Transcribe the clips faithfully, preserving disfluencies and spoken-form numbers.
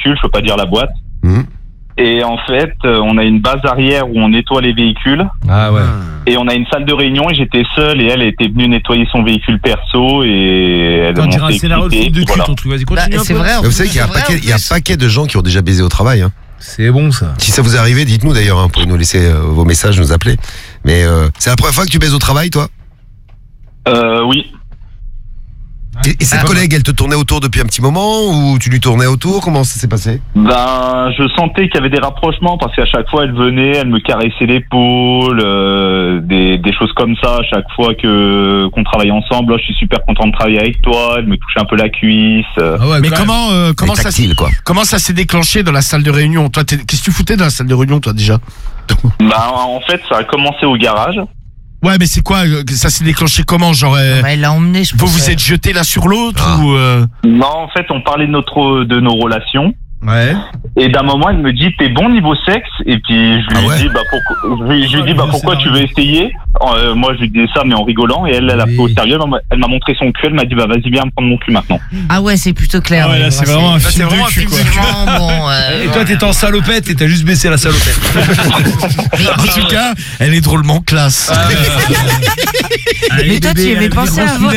véhicule, je peux pas dire la boîte. Mmh. Et en fait, on a une base arrière où on nettoie les véhicules. Ah ouais. Et on a une salle de réunion et j'étais seul et elle était venue nettoyer son véhicule perso et elle On m'en dirait un fait scénario de quitter, film de cul, voilà. ton truc. Vas-y, Bah, continue un c'est peu. vrai. en Vous plus, savez qu'il y a un c'est vrai, paquet, en il y a un plus. paquet de gens qui ont déjà baisé au travail. Hein. C'est bon ça. Si ça vous est arrivé, dites-nous d'ailleurs. Hein, vous pouvez nous laisser euh, vos messages, nous appeler. Mais euh, c'est la première fois que tu baises au travail, toi? Euh, oui. Et, et cette Ah, collègue, elle te tournait autour depuis un petit moment ou tu lui tournais autour? Comment ça s'est passé? Ben, je sentais qu'il y avait des rapprochements parce qu'à chaque fois elle venait, elle me caressait l'épaule, euh, des, des choses comme ça. À chaque fois que qu'on travaille ensemble, oh, je suis super content de travailler avec toi. Elle me touchait un peu la cuisse. euh. Ah ouais, Mais quand comment, euh, comment, C'est ça, tactile, quoi. comment ça s'est déclenché dans la salle de réunion? Toi, t'es- qu'est-ce que tu foutais dans la salle de réunion, toi, déjà? Ben, en fait, ça a commencé au garage. Ouais, mais c'est quoi? euh, Ça s'est déclché comment? Genre, euh, Bah, elle l'a emmené, je vous pense. vous êtes jetés l'un sur l'autre Ah. ou euh... Non, en fait, on parlait de notre de nos relations. Ouais. Et d'un moment, elle me dit t'es bon niveau sexe. Et puis je lui Ah ouais dis bah pourquoi je lui, je lui dis bah Ah, pourquoi c'est tu veux essayer. Euh, moi je lui disais ça mais en rigolant et elle elle a Oui. pris au sérieux. Elle m'a- Elle m'a montré son cul. Elle m'a dit bah vas-y viens me prendre mon cul maintenant. Ah ouais, c'est plutôt clair. Ah ouais, là, ouais, c'est moi, vraiment un Là, c'est film vraiment de un cul, film quoi. de cul. Franchement, bon. euh, Et toi, t'étais en salopette et t'as juste baissé la salopette. En tout cas, elle est drôlement classe. Mais toi, tu avais pensé à avoir.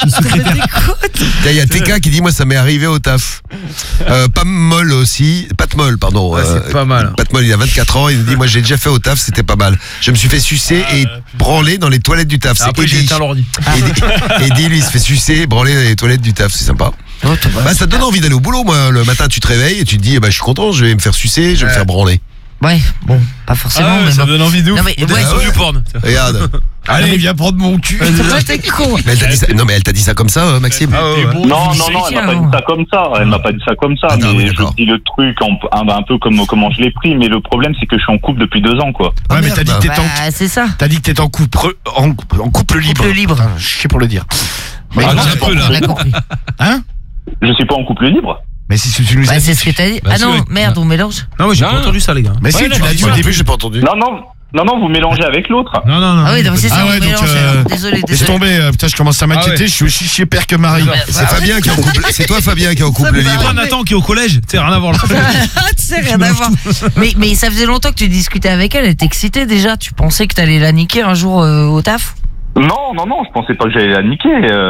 Il y a T K qui dit moi ça m'est arrivé au taf. Euh, Pam Moll aussi, Pat Moll pardon. Ouais, c'est pas mal. Pat Moll il a vingt-quatre ans, il me dit moi j'ai déjà fait au taf, c'était pas mal. Je me suis fait sucer et branler dans les toilettes du taf. C'est Après, j'ai Eddie. éteint l'ordi. Eddie, Eddie, lui il se fait sucer et branler dans les toilettes du taf, c'est sympa. Bah ça te donne envie d'aller au boulot moi. Le matin tu te réveilles et tu te dis bah je suis content, je vais me faire sucer, je vais me Ouais. faire branler. Ouais, bon, pas forcément, Ah ouais, mais ça bon. donne envie de ouf. Non, mais On dirait ouais. sur du porn. Regarde. Allez, viens prendre mon cul. Toi, t'es con. Mais elle t'a dit ça, non mais elle t'a dit ça comme ça euh, Maxime. Ah ouais, ouais. Non non non, elle m'a pas dit ça comme ça. Elle m'a pas dit ça comme ça. Ah, non, oui, mais je d'accord. dis le truc en- un, un peu comme comment je l'ai pris. Mais le problème c'est que je suis en couple depuis deux ans quoi. Ah, Ouais, mais merde, t'as dit bah. que t'étais en, Bah, c'est ça. t'as dit que t'étais en couple, en, en couple libre. Couple libre. Putain, je sais pour le dire. Mais, Ah, non, un c'est peu, pas- là. On a compris. Hein? Je suis pas en couple libre. Mais si tu nous as Bah, dit. c'est ce que t'as dit. Bah, Ah si, non, ouais. merde, on mélange. Non, mais j'ai Non. pas entendu ça, les gars. Mais si, Ouais, tu non, l'as dit ouais. au début, j'ai pas entendu. Non non non non, vous mélangez avec l'autre. Non, non, non. Ah oui, donc c'est ça, Ah on ouais, donc, mélange. euh, alors. Désolé, Laisse désolé. tomber, euh, putain, je commence à m'inquiéter, Ah ouais. je suis aussi chez père que Marie. C'est Fabien qui est en couple. C'est toi Fabien qui est en couple Ça me libre. C'est pas Nathan qui est au collège. Tu sais, rien à voir là. Tu sais, rien à voir. Mais, mais ça faisait longtemps que tu discutais avec elle, elle t'excitait déjà. Tu pensais que t'allais la niquer un jour euh, au taf? Non non non, je pensais pas que j'allais la niquer.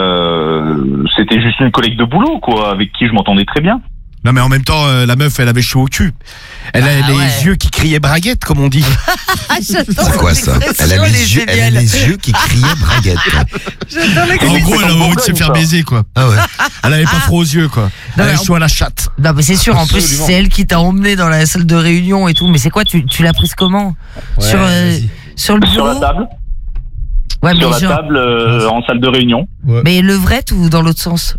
Euh, c'était juste une collègue de boulot quoi, avec qui je m'entendais très bien. Non, mais en même temps, euh, la meuf, elle avait chaud au cul. Elle a Ah les ouais. yeux qui criaient braguette, comme on dit. Ah, j'adore C'est quoi ça? Elle a les yeux, elle a les yeux qui criaient braguette. J'adore En l'expression. gros, elle avait envie de se faire baiser, quoi. Ah ouais. Elle avait pas Ah. froid aux yeux, quoi. Non, Elle mais avait en- chaud à la chatte. Non, mais c'est sûr, en plus, Absolument. c'est elle qui t'a emmené dans la salle de réunion et tout. Mais c'est quoi, tu, tu l'as prise comment? Sur, euh, vas-y. sur le Sur bureau? la table, Ouais, mais sur la genre- table euh, en salle de réunion. Mais levrette ou dans l'autre sens?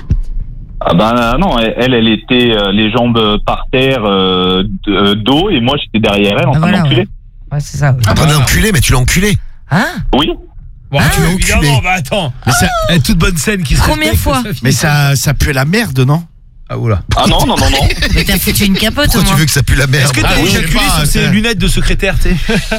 Ah ben non, elle, elle était euh, les jambes par terre, euh, de- euh, dos, et moi j'étais derrière elle en Ah, train voilà, d'enculer. Ouais, c'est ça. En train d'enculer, mais tu l'as enculé. Hein? Oui. Bon, Ah, tu l'as enculé. évidemment, bah attends. Mais ça, eh, toute bonne scène qui se Première respecte, fois. ça finit. Mais ça, ça pue la merde, non? Ah, oula. Ah non, non, non, non. Mais t'as foutu une capote au Pourquoi tu moins. veux que ça pue la merde? Est-ce que Ah t'as oui, je sais éjaculé pas, sur ces c'est- lunettes de secrétaire, tu sais?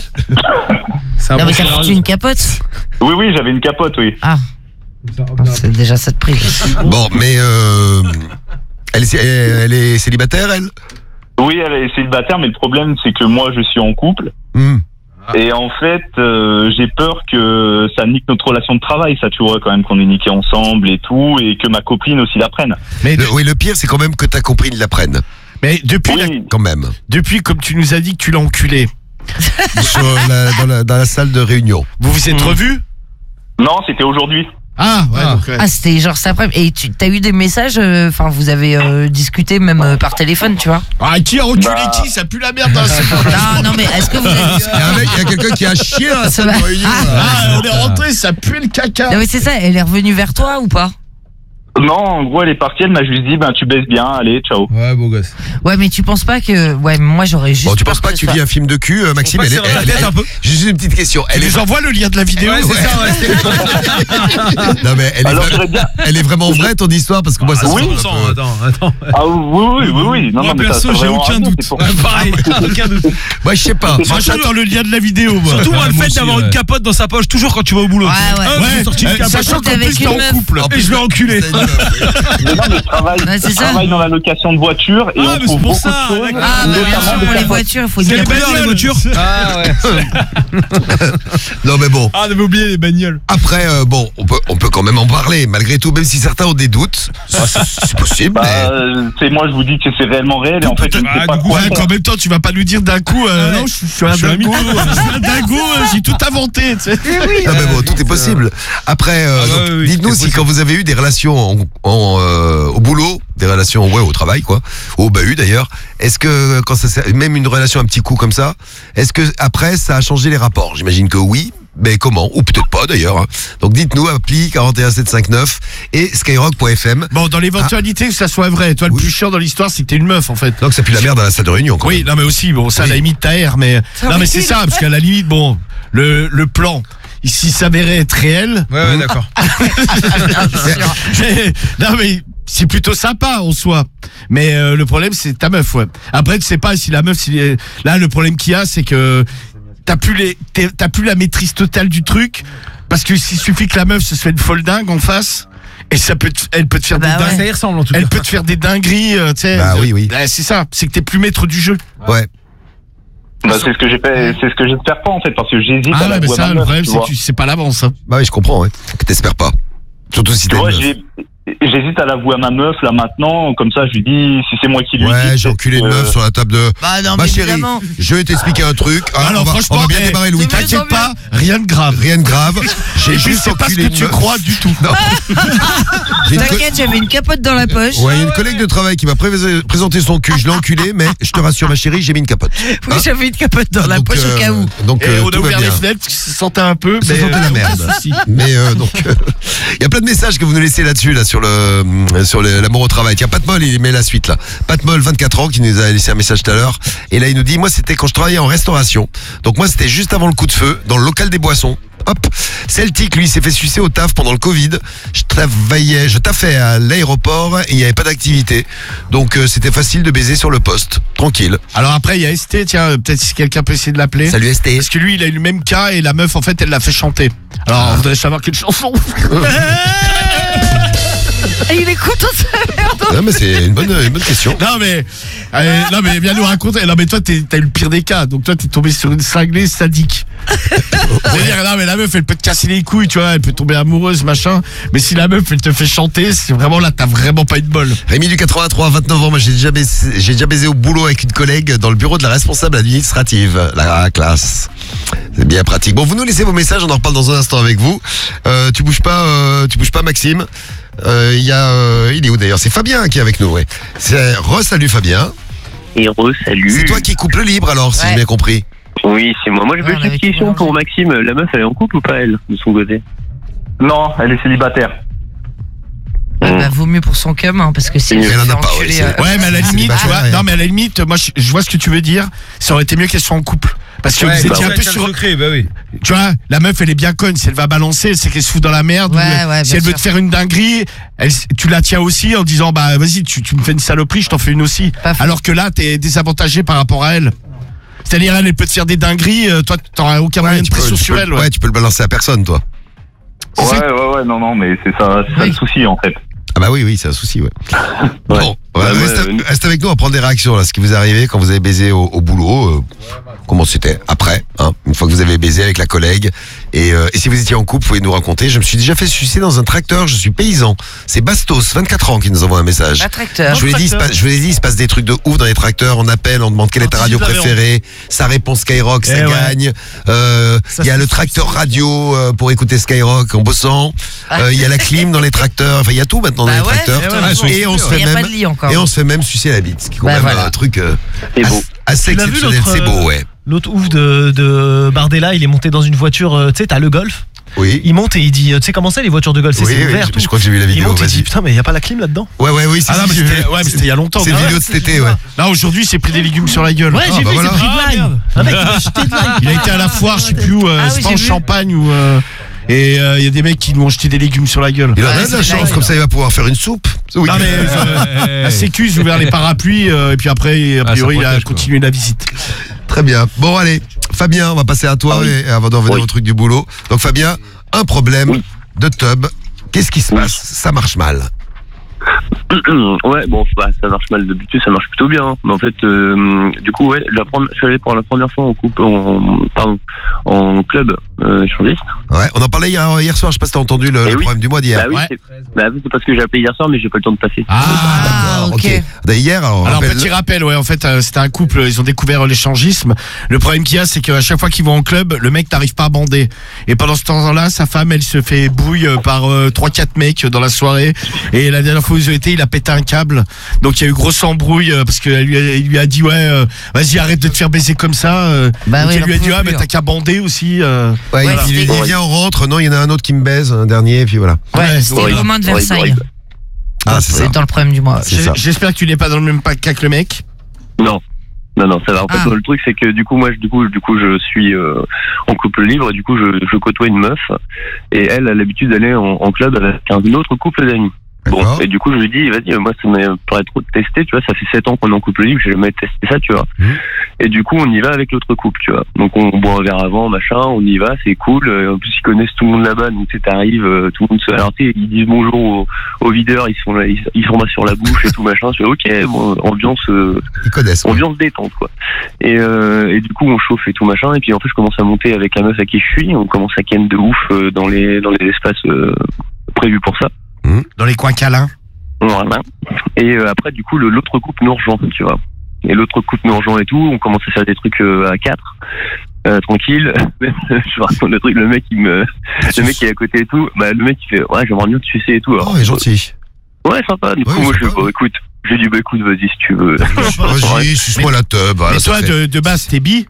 C'est un Non, bon mais t'as scénario. foutu une capote. Oui, oui, j'avais une capote, oui. Ah, c'est déjà ça de prise. Bon, mais euh, elle, est, elle est célibataire, elle? Oui, elle est célibataire, mais le problème c'est que moi je suis en couple. Hmm. Et en fait, euh, j'ai peur que ça nique notre relation de travail, ça tu vois, quand même qu'on est niqué ensemble et tout, et que ma copine aussi l'apprenne. Mais, Le- oui, le pire, c'est quand même que ta copine l'apprenne. mais depuis, Oui. la- Quand même. depuis, comme tu nous as dit que tu l'as enculé, Sur la- dans, la, dans la salle de réunion. vous vous êtes Mm. revus? Non, c'était aujourd'hui. Ah, ouais, Ah. donc, ouais. Ah, c'était genre cet après-midi. Et tu t'as eu des messages, enfin, vous avez euh, discuté même euh, par téléphone, tu vois? Ah, qui a reculé Bah. qui? Ça pue la merde dans la salle. Non, non, mais est-ce que vous avez. Il y a un mec, il y a quelqu'un qui a chié dans la salle de réunion. là. Ah, on est rentré, ça pue le caca. Non, mais c'est ça, elle est revenue vers toi ou pas? Non, en gros, elle est partie, elle m'a juste dit, ben tu baisses bien, allez, ciao. Ouais, beau gosse. Ouais, mais tu penses pas que. Ouais, moi j'aurais juste. Bon, tu peur penses pas que tu ce vis un film de cul, euh, Maxime? Faut pas Elle est, serrer la elle- tête elle- un peu. Juste une petite question. Elle Elle est, les envoie le lien de la vidéo. Ouais, c'est ça, ouais. non, mais elle est, Alors vra- j'aurais bien. elle est vraiment vraie ton histoire parce que moi ça oui, me cent semble un peu- Attends, attends. Ah oui, oui, oui, oui. Non, Moi, non, mais ça- perso, ça j'ai vraiment aucun raison, doute. c'est pour- Ouais, pareil, aucun doute. Moi je sais pas. Moi j'attends le lien de la vidéo, moi. Surtout, moi, Ouais, le moi fait aussi, d'avoir ouais. une capote dans sa poche toujours quand tu vas au boulot. Ouais, ouais. Hop, j'ai Ouais, sorti une euh, capote. sachant qu'en Avec plus t'es une en meuf. couple. Et je l'ai enculé. C'est une Mais non, mais je travaille, Ouais, c'est je ça. travaille dans la location de voitures et Ah, on mais c'est trouve pour beaucoup ça, de choses. d'accord. Ah, bah, bien notamment sûr, des pour les personnes- voitures, il faut C'est dire. les bagnoles, les voitures. Ah ouais. Non mais bon. Ah, on avait oublié les bagnoles. Après, euh, bon, on peut, on peut quand même en parler, malgré tout, même si certains ont des doutes. C'est c'est possible, Bah, mais... euh, c'est moi, je vous dis que c'est réellement réel et en fait, je ne sais Ah, pas du coup, quoi ouais, faire. en même temps, tu vas pas nous dire d'un coup, euh, Ouais. non, je suis- je suis un Je suis un dingo, mytho. euh, je suis un dingo, euh, j'ai tout inventé, tu sais. Non mais bon, tout est possible. Après, euh, Ah bah donc, oui, oui, dites-nous c'est si possible. quand vous avez eu des relations en, en, euh, au boulot, des relations ouais au travail quoi, au bahut d'ailleurs, est-ce que quand ça s'est- même une relation un petit coup comme ça, est-ce que après ça a changé les rapports? J'imagine que oui. Mais comment? Ou peut-être pas d'ailleurs. hein. Donc dites-nous, appli quarante et un sept cent cinquante-neuf et skyrock point f m. Bon, dans l'éventualité que ça soit vrai, toi, le Oui. plus chiant dans l'histoire, c'est que t'es une meuf, en fait. Donc ça pue la merde dans la salle de réunion quand Oui, même. non, mais aussi, bon, ça, à Oui. la limite, t'aères, mais. Ça Non, mais aurait c'est été- ça, parce qu'à la limite, bon, le, le plan, ici, s'avérait être réel. Ouais, ouais, d'accord. Mais- non, mais. C'est plutôt sympa en soi, mais euh, le problème c'est ta meuf, ouais. Après tu sais pas si la meuf, si les- là le problème qu'il y a c'est que t'as plus les, t'es- t'as plus la maîtrise totale du truc, parce que s'il suffit que la meuf se fait une folle dingue en face, et ça peut, te- elle peut te faire Bah des ouais. dingueries, Ça y ressemble en tout cas. elle peut te faire des dingueries, euh, tu sais. Bah oui, oui. Ouais, c'est ça, c'est que t'es plus maître du jeu. Ouais. Bah, c'est ce que j'ai fait, c'est ce que j'espère pas en fait, parce que j'hésite Ah à ouais, la mais voix ça, ma le meuf, problème tu c'est vois. que tu sais pas l'avance. Hein. Bah oui, je comprends, ouais. Que t'espères pas. Surtout si Tu t'es vois, une meuf. j'ai- j'hésite à l'avouer à ma meuf là maintenant, comme ça je lui dis si c'est moi qui lui Ouais, dis. j'ai enculé une euh, meuf sur la table de... Bah non, Ma mais chérie, évidemment. je vais t'expliquer un truc. Ah, Alors on va, franchement, on va bien eh, démarrer le de week-end. mieux en T'inquiète pas, rien de grave. Rien de grave. J'ai Et puis juste c'est pas ce enculé que une tu meuf. crois du tout. Non. J'ai une co- T'inquiète, j'avais une capote dans la poche. Ouais, il y a une collègue de travail qui m'a pré- présenté son cul. Je l'ai enculé, mais je te rassure, ma chérie, j'ai mis une capote. Oui, Hein j'avais une capote dans la Donc, poche au euh, cas où. Donc, Et euh, on a tout va ouvert bien. les fenêtres parce que ça sentait un peu. Ça mais, sentait euh, la aucun merde. souci. Mais euh, donc, euh, il y a plein de messages que vous nous laissez là-dessus, là, sur le, euh, sur le- l'amour au travail. Tiens, Patmol, il met la suite, là. Patmol, vingt-quatre ans, qui nous a laissé un message tout à l'heure. Et là, il nous dit, moi, c'était quand je travaillais en restauration. Donc, moi, c'était juste avant le coup de feu, dans le local des boissons. Hop. Celtic, lui, s'est fait sucer au taf pendant le Covid. Je travaillais, je taffais à l'aéroport et il n'y avait pas d'activité. Donc, euh, c'était facile de baiser sur le poste. Tranquille. Alors après, il y a S T, tiens, euh, peut-être si quelqu'un peut essayer de l'appeler. Salut, S T. Parce que lui, il a eu le même cas et la meuf, en fait, elle l'a fait chanter. Alors, on voudrait savoir quelle chanson. Et il est content de sa merde. Non, mais c'est une bonne, une bonne question. Non mais, euh, non mais viens nous raconter. Non mais toi t'es- t'as eu le pire des cas. Donc toi t'es tombé sur une cinglée sadique. C'est-à-dire non mais la meuf elle peut te casser les couilles, tu vois, elle peut tomber amoureuse machin. Mais si la meuf elle te fait chanter, c'est vraiment là t'as vraiment pas eu de bol. Rémi du quatre-vingt-trois, vingt-neuf ans, moi j'ai déjà, baisé, j'ai déjà baisé au boulot avec une collègue dans le bureau de la responsable administrative. La classe. C'est bien pratique. Bon, vous nous laissez vos messages, on en reparle dans un instant avec vous. Euh, tu bouges pas, euh, tu bouges pas Maxime. Euh, Il y a, euh, il est où d'ailleurs? C'est Fabien qui est avec nous, ouais. C'est re-salut Fabien. Héros, salut. C'est toi qui coupe le libre alors, si Ouais. j'ai bien compris. Oui, c'est moi. Moi, je Ouais, veux on juste une avait question tout pour Maxime. La meuf, elle est en couple ou pas, elle, de son côté? Non, elle est célibataire. Ah bah, vaut mieux pour son cum, hein, parce que si Mais elle elle en se a fait pas, enculer, ouais, euh, c'est- Ouais mais à la c'est limite, des tu vois. bâtards, Non mais à la limite, moi je, je vois ce que tu veux dire. Ça aurait été mieux qu'elle soit en couple. Parce que Ouais, vous bah, étiez un ouais, peu tiens, sur. le secret, bah oui. Tu vois, la meuf elle est bien conne. Si elle va balancer, c'est qu'elle se fout dans la merde. Ouais, ou, ouais, si bien elle veut sûr. te faire une dinguerie, elle- tu la tiens aussi en disant bah vas-y, tu, tu me fais une saloperie, je t'en fais une aussi. Pas faux. Alors que là, t'es désavantagé par rapport à elle. C'est-à-dire elle, elle peut te faire des dingueries, euh, toi t'auras aucun moyen de tu peux, pression tu sur peux- elle. ouais. Ouais. tu peux le balancer à personne, toi. C'est Ouais, ça. ouais, ouais, non, non, mais c'est ça, c'est ça Oui. le souci en fait. Ah bah oui, oui, c'est un souci, ouais. Bon, ouais, Bah, reste, ouais, reste avec nous, on va prendre des réactions là. Ce qui vous est arrivé quand vous avez baisé au, au boulot, euh, comment c'était après, hein, une fois que vous avez baisé avec la collègue. Et, euh, et si vous étiez en couple, vous pouvez nous raconter. Je me suis déjà fait sucer dans un tracteur, je suis paysan. C'est Bastos, vingt-quatre ans, qui nous envoie un message. un tracteur. Je vous l'ai dit, il se passe- je vous l'ai dit, il se passe des trucs de ouf dans les tracteurs. On appelle, on demande quelle est ta radio dix-huit préférée. Ça répond Skyrock, ça Eh ouais. gagne. Euh, Ça, Il y a c'est- le tracteur radio euh, pour écouter Skyrock en bossant. Euh, Il y a la clim dans les tracteurs. Enfin, il y a tout maintenant dans Bah les ouais, tracteurs. c'est Ah, toujours- et on se Mais fait il n'y a même, pas de lit encore. et on se fait même sucer la bite, ce qui est quand Bah même voilà. un truc euh, C'est beau. assez Tu l'as vu, exceptionnel. l'autre, C'est beau, euh, ouais. L'autre ouf de, de Bardella, il est monté dans une voiture, euh, tu sais, t'as le Golf. Oui. Il monte et il dit, euh, tu sais comment c'est les voitures de Golf, c'est Oui, c'est oui, ouvert, je, tout. je crois que j'ai vu la Il vidéo. monte et il dit, Vas-y. putain, mais il n'y a pas la clim là-dedans. Ouais, ouais, oui. si, Ah non, si, mais j'ai c'était vu. ouais, mais c'était il y a longtemps. C'est une Ouais. vidéo de cet été, ouais. Là aujourd'hui, c'est pris des légumes sur la gueule. Ouais, Ah, j'ai bah vu, voilà. c'est pris Ah, de line. Un mec, il a jeté de line. Il a été à la foire, je sais plus où, euh, Ah oui, c'est pas j'ai en vu. Champagne ou. euh, et euh, il y a des mecs qui lui ont jeté des légumes sur la gueule. Il en Ouais, a de la c'est chance, dingue. comme ça il va pouvoir faire une soupe. Ce Non week-end. mais euh, la sécu, ils ont ouvert les parapluies euh, et puis après, a Ah, priori, ça il a protège, quoi. continué la visite. Très bien. Bon, allez. Fabien, on va passer à toi Ah oui. et avant d'en revenir Oui. au truc du boulot. Donc, Fabien, un problème Oui. de tub. Qu'est-ce qui se Oui. passe? Ça marche mal. Ouais, bon, bah, ça marche mal d'habitude, ça marche plutôt bien. Hein. Mais en fait, euh, du coup, ouais, la première, je suis allé pour la première fois en couple, en, pardon, en club euh, échangiste. Ouais, on en parlait hier, hier soir, je sais pas si t'as entendu le, Eh le oui. problème du mois d'hier. Bah oui, Ouais. c'est, bah, oui, c'est parce que j'ai appelé hier soir, mais j'ai pas eu le temps de passer. Ah, Ah, ok. D'ailleurs, Hier, alors, Alors, rappelle- petit rappel, ouais, en fait, euh, c'était un couple, ils ont découvert l'échangisme. Le problème qu'il y a, c'est qu'à chaque fois qu'ils vont en club, le mec n'arrive pas à bander. Et pendant ce temps-là, sa femme, elle se fait bouille euh, par euh, trois quatre mecs dans la soirée. Et la dernière fois où ils ont été, il a pété un câble. Donc, il y a eu grosse embrouille euh, parce qu'il lui, a- il lui a dit, ouais, euh, vas-y, arrête de te faire baiser comme ça. euh. Bah Donc, oui, il il en lui a dit, pouvait ah, mais plus, t'as qu'à bander aussi. euh. ouais, Ouais, il, il- c'était- il vient, on rentre, non, il y en a un autre qui me baise, un dernier, puis voilà. Ouais, c'était horrible, Romain de horrible, Versailles. horrible. Ah, c'est ça. Dans le problème du mois. C'est ça. J'espère que tu n'es pas dans le même cas que le mec. Non. Non, non, ça va. En fait, Ah. le truc, c'est que du coup, moi, je- du coup, du coup, je suis euh, en couple libre et du coup, je, je côtoie une meuf et elle a l'habitude d'aller en, en club avec un autre couple d'amis. Bon, D'accord. et du coup, je lui dis, vas-y, moi, ça me paraît trop de tester, tu vois, ça fait sept ans qu'on est en couple libre, j'ai jamais testé ça, tu vois. Mhm. Et du coup, on y va avec l'autre couple, tu vois. Donc, on, on boit un verre avant, machin, on y va, c'est cool. Euh, En plus, ils connaissent tout le monde là-bas, donc tu sais, t'arrives, euh, tout le monde se. Alors, tu sais, ils disent bonjour aux, aux videurs, ils sont là, ils, ils sont là sur la bouche et tout, machin. Je fais, ok, bon, ambiance, euh, Ils connaissent. ouais. ambiance détente, quoi. Et, euh, et du coup, on chauffe et tout, machin. Et puis, en fait, je commence à monter avec la meuf à qui je suis. On commence à ken de ouf euh, dans les, dans les espaces euh, prévus pour ça. Dans les coins câlins. Voilà. Et euh, après, du coup, le- l'autre couple nous rejoint, tu vois. Et l'autre couple nous rejoint et tout. On commence à faire des trucs euh, à quatre, euh, tranquille. Je vous raconte le truc. Le mec, il me, le mec qui est à côté et tout. Bah, le mec, il fait, ouais, j'aimerais bien te sucer et tout. Alors, Oh, il est gentil. ouais, sympa. Du coup, Ouais, moi, je sympa, fais, bon, écoute, j'ai dit, bah, écoute, vas-y, si tu veux. Vas-y, suce-moi la teub. voilà, Mais ça toi, fait. de, de base, t'es bi.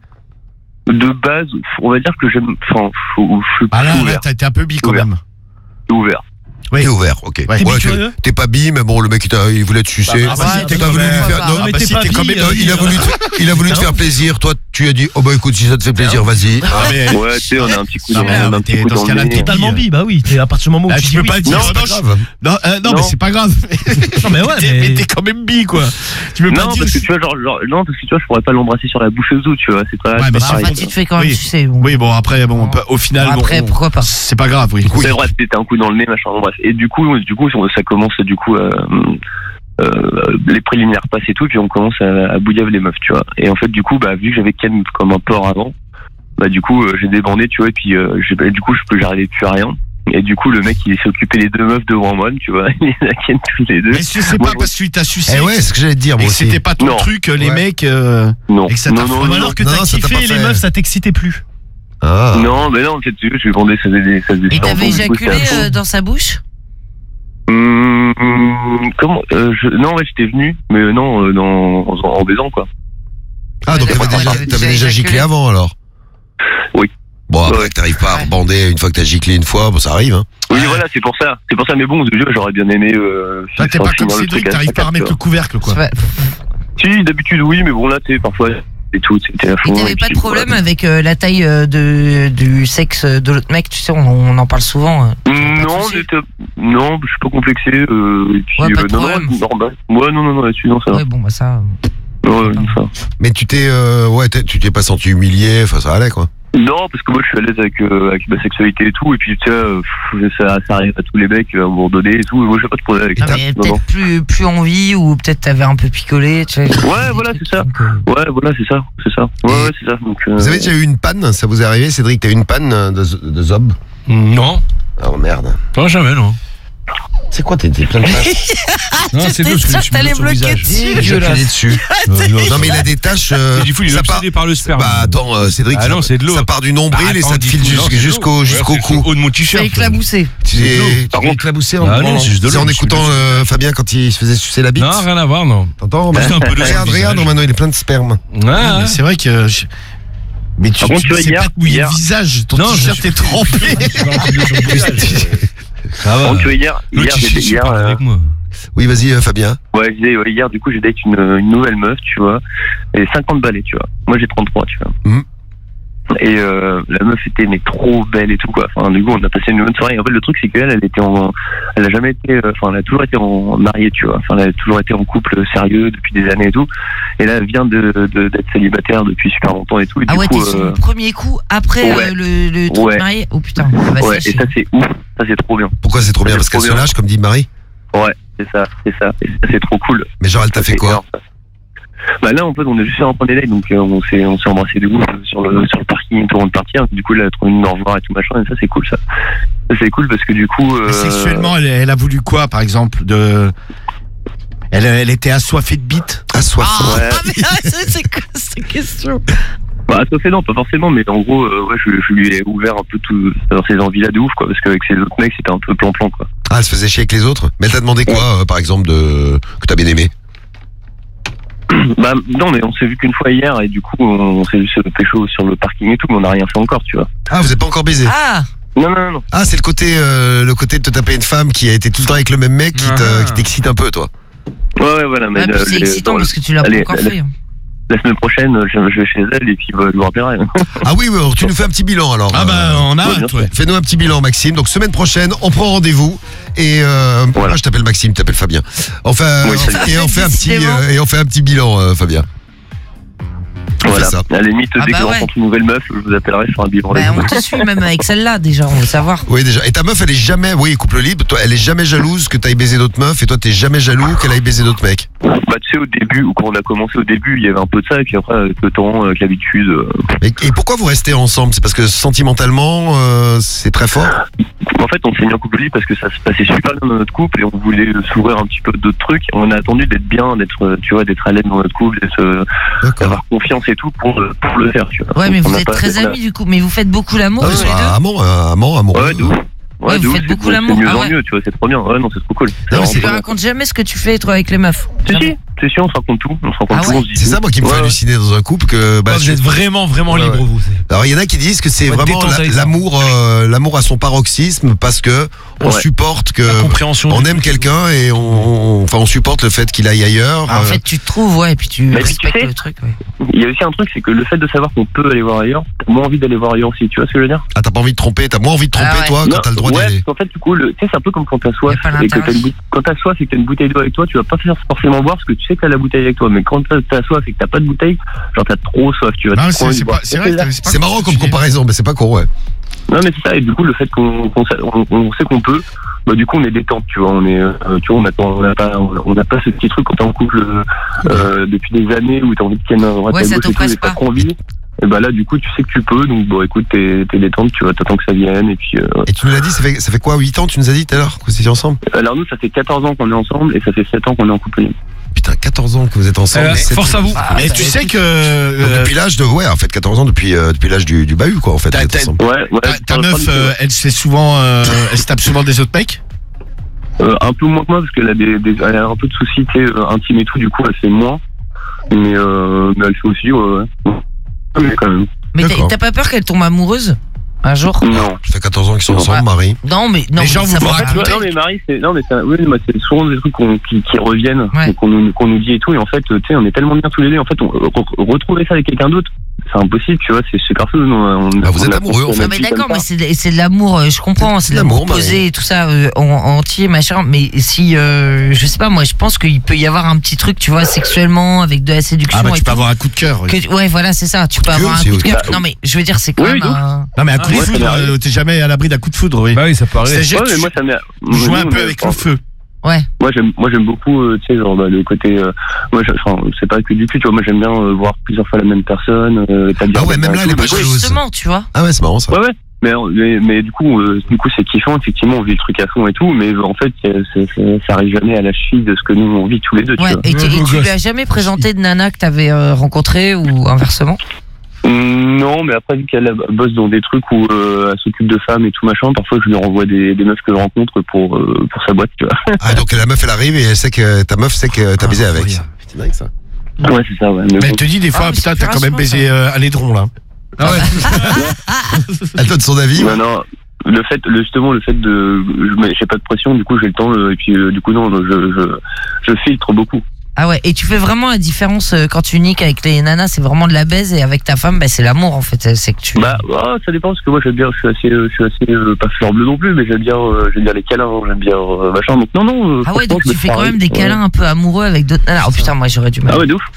De base, on va dire que j'aime, enfin, faut- je suis Ah là, là, ouvert. t'as été un peu bi quand Ouvert. même. Ouvert. Oui. T'es ouvert, ok. Ouais. T'es Ouais, bi-curieux t'es pas bi, mais bon, le mec, il, t'a- il voulait te sucer. Bah, bah, Ouais, si, t'es t'es T'as quand voulu lui même. faire. Non, non, mais bah, t'es si, pas t'es bi, quand même. euh, il a voulu, te- il a voulu te faire plaisir. Toi, tu as dit, oh bah écoute, si ça te fait plaisir, vas-y. Ah, mais- Ouais, tu sais, on a un petit coup Non, dans, mais, on a un mais petit t'es coup dans dans ce le cas-là, nez. t'es Totalement bi, bah oui. t'es- À partir du moment où Ah, tu tu dis peux oui, pas dire. Non, c'est pas non, grave. Non, euh, non, Non. mais c'est pas grave. Non, mais ouais, T'es- mais- mais t'es quand même bi, quoi. Tu peux pas Non, dire. parce que tu vois, genre, genre, non, parce que tu vois, je pourrais pas l'embrasser sur la bouche ou tu vois, c'est pas, Ouais, c'est mais pas c'est pareil. Enfin, tu te fais quand même Oui. sucer. Bon. Oui, bon, après, bon, Bon. au final, bon, Après, on- pourquoi pas. c'est pas grave, oui. C'est vrai, c'était un coup dans le nez, machin, bon, bref. Et du coup, du coup, ça commence, du coup, euh, euh, les préliminaires passent et tout, puis on commence à, à bouillave les meufs, tu vois. Et en fait, du coup, bah, vu que j'avais ken comme un porc avant, bah, du coup, euh, j'ai débandé, tu vois, et puis, euh, j'ai, bah, du coup, je peux, j'arrivais plus à rien. Et du coup, le mec, il s'est occupé les deux meufs devant moi, tu vois, il les a ken tous les deux. Mais si c'est Moi, pas je- parce qu'il t'a sucé. Eh ouais, c'est ce que j'allais te dire, Et moi que aussi. c'était pas ton Non. truc, les Ouais. mecs. euh, Non, et que ça t'a non, fait- non, Ou non, alors que Non, t'as ça t'a pas kiffé et les fait. meufs, ça t'excitait plus. Ah. non, mais non, en fait, tu veux, je lui demandais, ça faisait des, ça faisait Et cent ans, t'avais du coup, éjaculé c'était un peu- euh, dans sa bouche Hum, comment euh, je, Non, ouais, j'étais venu, mais euh, non, euh, dans, en, en baisant, quoi. Ah, donc Ouais, t'avais d'accord, déjà, t'avais t'avais déjà déjà giclé éjaculé. avant alors. Oui. Bon, après, Ouais. t'arrives pas à Ouais. rebander une fois que t'as giclé une fois, bon, ça arrive, hein. Oui, voilà, c'est pour ça. C'est pour ça, mais bon, de Dieu, j'aurais bien aimé. Euh, Toi, t'es enfin, pas comme finir le Cédric, truc t'arrives pas à quatre, remettre tu le couvercle, quoi. Ouais. vois. Si, d'habitude, oui, mais bon, là, tu sais, parfois, et tout, c'était à Et fond. t'avais et pas puis, de problème voilà. avec euh, la taille euh, de, du sexe de l'autre mec, tu sais, on, on en parle souvent. euh. Pas de Non, souci. j'étais- non, je suis pas complexé. Euh, et puis, Ouais, pas de euh, non, problème. non, normal. Ouais, non, non, non, là-dessus, non, ça va. Ouais, bon, bah ça. Ouais, non, ça va. Mais tu t'es, euh, ouais, t'es- tu t'es pas senti humilié, enfin, ça allait, quoi. Non, parce que moi, je suis à l'aise avec, euh, avec ma sexualité et tout, et puis, tu sais, euh, pff, ça, ça arrive à tous les mecs, à un moment donné et tout, et moi, j'ai pas de problème avec Non, ça. mais Non, non. peut-être plus, plus envie ou peut-être t'avais un peu picolé, tu sais. Ouais, voilà, c'est ça. Donc, euh, Ouais, voilà, c'est ça, c'est ça. Ouais, ouais, c'est ça. Donc, euh, Vous avez déjà eu une panne, ça vous est arrivé, Cédric, t'as eu une panne euh, de, de zob? Non, Oh merde. pas jamais, non. C'est quoi, t'es t'es plein de taches? Non, c'est J'étais deux, parce que sûre je que t'allais me mets sur le bloquer visage. dessus. J'ai appuyé dessus. Non, mais il a des taches. euh, Il faut, il est ça part- obsédé par le sperme. Bah attends, euh, Cédric, Ah ça, non, c'est de l'eau. ça part du nombril Bah, et ça attends, te file dis- non, jusqu'- c'est de jusqu'au l'eau. jusqu'au Ouais, c'est cou. le haut de mon C'est t-shirt. éclaboussé. C'est Par contre- éclaboussé en Ah non, c'est juste de l'eau, C'est en je suis écoutant désolé. euh, Fabien quand il se faisait sucer la bite. Non, rien à voir, non. T'entends Juste un peu de Regarde, sur le regarde, visage. maintenant il est plein de sperme. Ah, Ouais, mais c'est vrai que. je- Mais tu, Par contre, tu tu vois, sais hier- pas te mouiller hier- le visage. Ton Non, je t-shirt suis- est trempé. ça Par va. contre, tu vois, hier, Le hier, j'ai- t-shirt, hier, parle euh, avec moi. Oui, vas-y, euh, Fabien. ouais, je disais, ouais, hier, du coup, j'ai date une, une nouvelle meuf, tu vois, et cinquante balais, tu vois. Moi, j'ai trente-trois, tu vois. Mhm. Et euh, la meuf était mais trop belle et tout, quoi. Enfin, du coup, on a passé une bonne soirée. Et en fait, le truc, c'est qu'elle, elle était en, elle a jamais été, euh, enfin, elle a toujours été en mariée, tu vois. Enfin, elle a toujours été en couple sérieux depuis des années et tout. Et là, elle vient de, de d'être célibataire depuis super longtemps et tout. Et Ah du ouais, coup, t'es son euh, premier coup après ouais. euh, le, le truc Ouais. marié. Oh putain, bah, ouais, ça, et ça, c'est ouf. Ça, c'est trop bien. Pourquoi c'est trop bien? C'est Parce qu'elle trop se bien. lâche, comme dit Marie. Ouais, c'est ça, c'est ça. Et ça, c'est trop cool. Mais genre, elle t'a fait C'est quoi? énorme, ça. Bah là, en fait, on a juste fait un point délai, donc euh, on s'est on s'est embrassé de ouf euh, sur le sur le parking tout avant de partir. Du coup, elle a trouvé une au revoir et tout machin. Et ça, c'est cool, ça. Ça, c'est cool parce que du coup. Euh... Et sexuellement, elle, elle a voulu quoi, par exemple, de elle, elle était assoiffée de bites. Assoiffée. Ah, Ouais. mais ah, c'est c'est quoi cette question? Bah, ça fait non, pas forcément, mais en gros, euh, ouais, je, je lui ai ouvert un peu tout dans ses envies-là de ouf, quoi, parce qu'avec ses autres mecs, c'était un peu plan-plan, quoi. Ah, elle se faisait chier avec les autres. Mais elle t'a demandé quoi, euh, par exemple, de que t'as bien aimé? Bah non, mais on s'est vu qu'une fois hier et du coup on s'est vu se pécho sur le parking et tout, mais on n'a rien fait encore, tu vois. Ah, vous êtes pas encore baisé? Ah, Non, non, non. Ah, c'est le côté, euh, le côté de te taper une femme qui a été tout le temps avec le même mec qui te- Ah. qui t'excite un peu, toi. Ouais, ouais, voilà. Mais ouais, puis euh, c'est les- excitant dans- parce que tu l'as pas allez, encore allez. fait. hein. La semaine prochaine, je, je vais chez elle et puis bah, je vous rappellerai. Ah oui, oui, alors tu nous fais un petit bilan alors. Ah bah, Euh, on ouais, arrête, bien ouais. Fais-nous un petit bilan, Maxime. Donc semaine prochaine, on prend rendez-vous et euh, Voilà. ah, je t'appelle Maxime, tu t'appelles Fabien. Enfin, Oui, salut. et on fait un petit Décidément. euh, et on fait un petit bilan, euh, Fabien. On Voilà. fait ça. À la limite, Ah dès bah que je ouais. rencontre une nouvelle meuf, je vous appellerai sur un bilan. Bah, on te suit même avec celle-là déjà, on veut savoir. Oui, déjà. Et ta meuf, elle est jamais, oui, couple libre. Toi, elle est jamais jalouse que t'ailles baiser d'autres meufs et toi, t'es jamais jaloux qu'elle aille baiser d'autres mecs. Bah tu sais, au début, ou quand on a commencé au début, il y avait un peu de ça, et puis après, avec le temps, avec l'habitude. euh, Et, et pourquoi vous restez ensemble? C'est parce que sentimentalement, euh, c'est très fort. En fait, on s'est mis en couple libre parce que ça se passait super bien dans notre couple et on voulait s'ouvrir un petit peu d'autres trucs. On a attendu d'être bien, d'être, euh, tu vois, d'être à l'aise dans notre couple, d'être, euh, D'accord. d'avoir confiance et tout pour, euh, pour le faire, tu vois. Ouais, mais Donc, on vous a êtes pas- très on a- amis du coup, mais vous faites beaucoup l'amour Ah, tous ouais, les deux. amant, euh, amant, amoureux. Ouais, de ouf. Ouais, de vous ouf, faites c'est- beaucoup c'est l'amour. de mieux Ah en ouais. mieux, tu vois, c'est trop bien. Ouais, non, c'est trop cool. Non, C'est mais Tu c'est- te racontes jamais ce que tu fais toi avec les meufs. Si, Jamais. si, c'est sûr, on se raconte tout. On se raconte Ah tout, ouais. on se dit C'est tout. ça, moi, qui me fait Ouais, ouais. halluciner dans un couple que. Bah, Ah, vous je- êtes vraiment, vraiment Ouais, libre, ouais. vous. Alors, il y en a qui disent que c'est On va vraiment détendre la- avec ça. l'amour, euh, l'amour à son paroxysme parce que on Ouais. supporte que. La compréhension. On du- aime quelqu'un et on, on- enfin, on supporte le fait qu'il aille ailleurs. Ah, en euh, fait, tu te trouves, ouais, et puis tu Mais puis, tu respectes sais- le truc. Ouais. Il y a aussi un truc, c'est que le fait de savoir qu'on peut aller voir ailleurs, t'as moins envie d'aller voir ailleurs aussi, tu vois ce que je veux dire? Ah, t'as pas envie de tromper, t'as moins envie de tromper, Ah ouais. toi, quand Non, t'as le droit d'y ouais, aller. parce qu'en fait, du coup, le- tu sais, c'est un peu comme quand t'as soif. Y a pas Et que t'as l'intérêt. une bout- quand t'as soif et que t'as une bouteille d'eau avec toi, tu vas pas faire forcément boire parce que tu sais que t'as la bouteille avec toi. Mais quand t'as t'as soif et que t'as pas de bouteille, genre t'as trop soif, tu vois. Non, t'as mais trop c'est envie c'est de pas, boire. c'est vrai, que c'est pas C'est marrant comme comparaison, mais c'est pas con, ouais. Non, mais c'est ça. Et du coup, le fait qu'on qu'on sa- on, on sait qu'on peut, bah, du coup, on est détente, tu vois. On est, euh, tu vois, on attend, on n'a pas, on n'a pas ce petit truc quand t'es en couple euh, euh, depuis des années où t'as envie de ken à droite Ouais, à ça gauche et tout, t'oppresse et t'as pas. trop envie. Et bah là, du coup, tu sais que tu peux. Donc, bon, écoute, t'es t'es détente, tu vois, t'attends que ça vienne. Et puis, euh, Et tu nous l'as dit, ça fait, ça fait quoi, huit ans, tu nous as dit tout à l'heure, que vous étiez ensemble? alors nous, ça fait quatorze ans qu'on est ensemble et ça fait sept ans qu'on est en couple libre. Putain, quatorze ans que vous êtes ensemble. Euh, sept force ans. à vous. Ah, Mais bah, tu sais que Donc, euh, depuis l'âge de, ouais, en fait, quatorze ans depuis, euh, depuis l'âge du, du bahut, quoi, en fait. T'as- vous êtes t'as- ensemble. Ouais, ouais. ta, ta je parle meuf, pas du tout, euh, ouais. elle se fait souvent, euh, elle se tape souvent des autres mecs. Euh, un peu moins que moi parce qu'elle a des, des, elle a un peu de soucis, tu sais, euh, intimes et tout. Du coup, elle fait moins. Mais, euh, mais elle fait aussi, ouais. ouais. Mais quand même. Mais t'as- D'accord. t'as pas peur qu'elle tombe amoureuse un jour? Non. Ça fait quatorze ans qu'ils sont Non, ensemble, ouais. Marie. Non, mais non. Les gens mais vous ça vous peut En fait, tu vois, raconter. non mais Marie, c'est non mais ça, oui, moi, c'est souvent des trucs qu'on- qui, qui reviennent, Ouais. et qu'on nous, qu'on nous dit et tout, et en fait, tu sais, on est tellement bien tous les deux, en fait, on, re- retrouver ça avec quelqu'un d'autre, c'est impossible, tu vois, c'est super fou. On, on, Ah, vous on êtes a amoureux, en construit fait. Non notre mais vie d'accord, comme mais ça. c'est de, c'est de l'amour, euh, je comprends, c'est de l'amour L'amour, posé et tout ça, euh, en, entier, machin. Mais si, euh, je sais pas, moi, je pense qu'il peut y avoir un petit truc, tu vois, sexuellement, avec de la séduction. Ah bah et tu peux tout. avoir un coup de cœur. oui. Que tu- ouais, voilà, c'est ça. Tu peux de avoir un cœur, coup de c'est cœur. aussi. Non mais je veux dire, c'est quand Oui, même oui, un. Non mais un coup de ouais, ça foudre, m'arrive. euh, t'es jamais à l'abri d'un coup de foudre, oui. Bah oui, ça paraît. C'est-à-dire Ouais, que mais tu moi ça m'est. joues un nous, peu on est- avec le feu. Ouais. Moi j'aime, moi j'aime beaucoup, euh, tu sais, genre bah, le côté, euh, moi, je- enfin, c'est pas que du cul, tu vois, moi j'aime bien euh, voir plusieurs fois la même personne. Euh, établir Ah ouais, des même liens là, et elle est tout. pas Du coup, jalouse. Justement, tu vois. Ah ouais, c'est marrant, ça. Ouais, ouais. Mais, mais, mais du coup, euh, du coup, c'est kiffant, effectivement, on vit le truc à fond et tout, mais en fait, c'est- c'est- c'est- ça arrive jamais à la cheville de ce que nous, on vit tous les deux, tu Ouais. vois. Et, tu- et Ouais, tu ouais. lui as jamais présenté de nana que t'avais euh, rencontrée ou inversement? Hum, Non, mais après, vu qu'elle bosse dans des trucs où euh, elle s'occupe de femmes et tout machin, parfois je lui renvoie des, des meufs que je rencontre pour, euh, pour sa boîte, tu vois. Ah, donc la meuf, elle arrive et elle sait que ta meuf sait que t'as baisé avec. incroyable. C'est dingue, ça. Ouais, c'est ça, ouais. Mais Mais bon. elle te dit des fois, Ah, mais putain, c'est t'as quand même rassurant, baisé euh, un laidron là. Ah ouais. Elle donne son avis. Non, non. Le fait, le, justement, le fait de, je mets- j'ai pas de pression, du coup, j'ai le temps, euh, et puis, euh, du coup, non, je, je, je filtre beaucoup. Ah ouais. Et tu fais vraiment la différence euh, quand tu niques avec les nanas, c'est vraiment de la baise, et avec ta femme, bah, c'est l'amour en fait. C'est que tu. Bah, oh, ça dépend, parce que moi, j'aime bien, je suis assez, euh, je suis assez, euh, pas fleur bleue non plus, mais j'aime bien, euh, j'aime bien les câlins, j'aime bien, euh, machin, donc non, non. euh, Ah ouais, franchement, donc je tu me fais fais quand même pareil. des câlins un peu amoureux avec d'autres nanas. Oh putain, moi j'aurais du mal. Ah ouais, de ouf.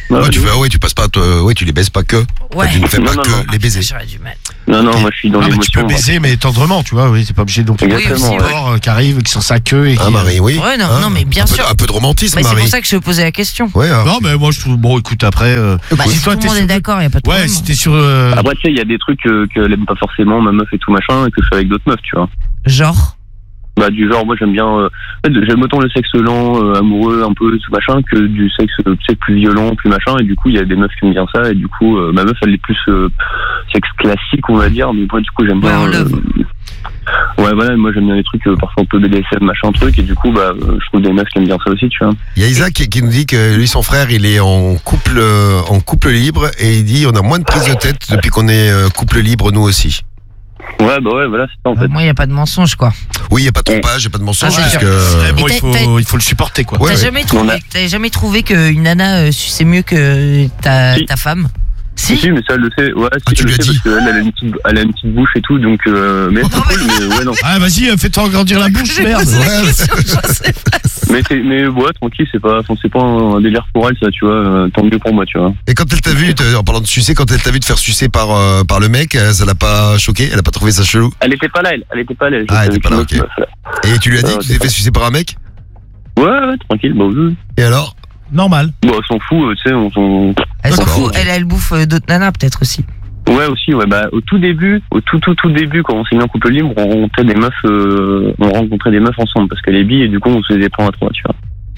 Ouais, Ouais, tu ouais. fais, ah ouais, tu passes pas, toi, ouais, tu les baises pas que. Ouais. Tu ne fais Non, pas non, que non. les baiser. J'aurais du mal. Non, non, moi je suis dans Ah, mais tu peux l'émotion. baiser, mais tendrement, tu vois, oui, t'es pas obligé non plus. Exactement, Oui, aussi, ouais. Sport, euh, qui arrive, qui sont sa queue et qui. Ah, Marie, oui. Ouais, non, Hein non, mais bien un peu- sûr. Un peu de romantisme, Mais c'est Marie. pour ça que je te posais la question. Ouais, alors. Non, mais moi je trouve. Bon, écoute, après. euh, Bah, si si toi tout le t'es monde sur. est d'accord, y a pas de Ouais, problème. si t'es sur. euh, Après, tu sais, il y a des trucs euh, qu'elle aime pas forcément, ma meuf et tout machin, et que je fais avec d'autres meufs, tu vois. Genre. Bah, du genre, moi j'aime bien. Euh, en fait, j'aime autant le sexe lent, euh, amoureux, un peu tout machin, que du sexe, euh, tu sais, plus violent, plus machin, et du coup, il y a des meufs qui aiment bien ça, et du coup, euh, ma meuf, elle est plus euh, sexe classique, on va dire, mais moi, du coup, j'aime Ouais, bien. en euh, love. Ouais, voilà, moi j'aime bien les trucs euh, parfois un peu B D S M, machin truc, et du coup, bah, euh, je trouve des meufs qui aiment bien ça aussi, tu vois. Il y a Isaac qui, qui nous dit que lui, son frère, il est en couple, euh, en couple libre et il dit on a moins de prise de tête depuis qu'on est euh, couple libre, nous aussi. Ouais, bah ouais, voilà, c'est ça en Bah, fait. moi, y a pas de mensonge, quoi. Oui, il n'y a pas de trompage, il n'y a pas de mensonge, Ah, parce c'est que. euh, bon, Et il t'as- t'as- faut, il faut le supporter, quoi. Ouais, T'as ouais. jamais On trouvé, a- t'as jamais trouvé qu'une nana euh, suçait mieux que ta, Si. ta femme? Si, Si. si, mais ça, elle le sait. Ouais, si, Ah, tu elle le lui as sait dit. parce qu'elle elle a une petite, elle a une petite bouche et tout, donc, euh, mais c'est cool, mais ouais, non. Ah, vas-y, euh, fais-toi agrandir la bouche, J'ai merde. posé la Ouais, question, je sais pas. Mais c'est, mais ouais, tranquille, c'est pas, enfin, c'est pas un délire pour elle, ça, tu vois, euh, tant mieux pour moi, tu vois. Et quand elle t'a vu, te- en parlant de sucer, quand elle t'a vu te faire sucer par, euh, par le mec, euh, ça l'a pas choqué? Elle a pas trouvé ça chelou? Elle était pas là, elle, elle était pas là. Elle Ah, elle était était pas là, avec une autre ok. meuf, là. Et tu lui as dit Ah, que tu c'est t'es fait sucer par un mec? Ouais, ouais, tranquille, bah oui. Et alors? Normal. Bon, elle s'en fout, euh, tu sais, on s'en. Elle s'en D'accord, fout. ok. Elle, elle bouffe euh, d'autres nanas, peut-être aussi. Ouais, aussi, ouais, bah, au tout début, au tout, tout, tout début, quand on s'est mis en couple libre, on rencontrait des meufs, euh, on rencontrait des meufs ensemble, parce qu'elle est bi, et du coup, on se faisait prendre à trois, tu vois.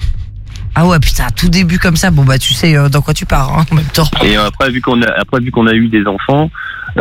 Ah ouais, putain, tout début comme ça, bon bah tu sais euh, dans quoi tu pars, hein, en même temps. Et après, vu qu'on a, après, vu qu'on a eu des enfants,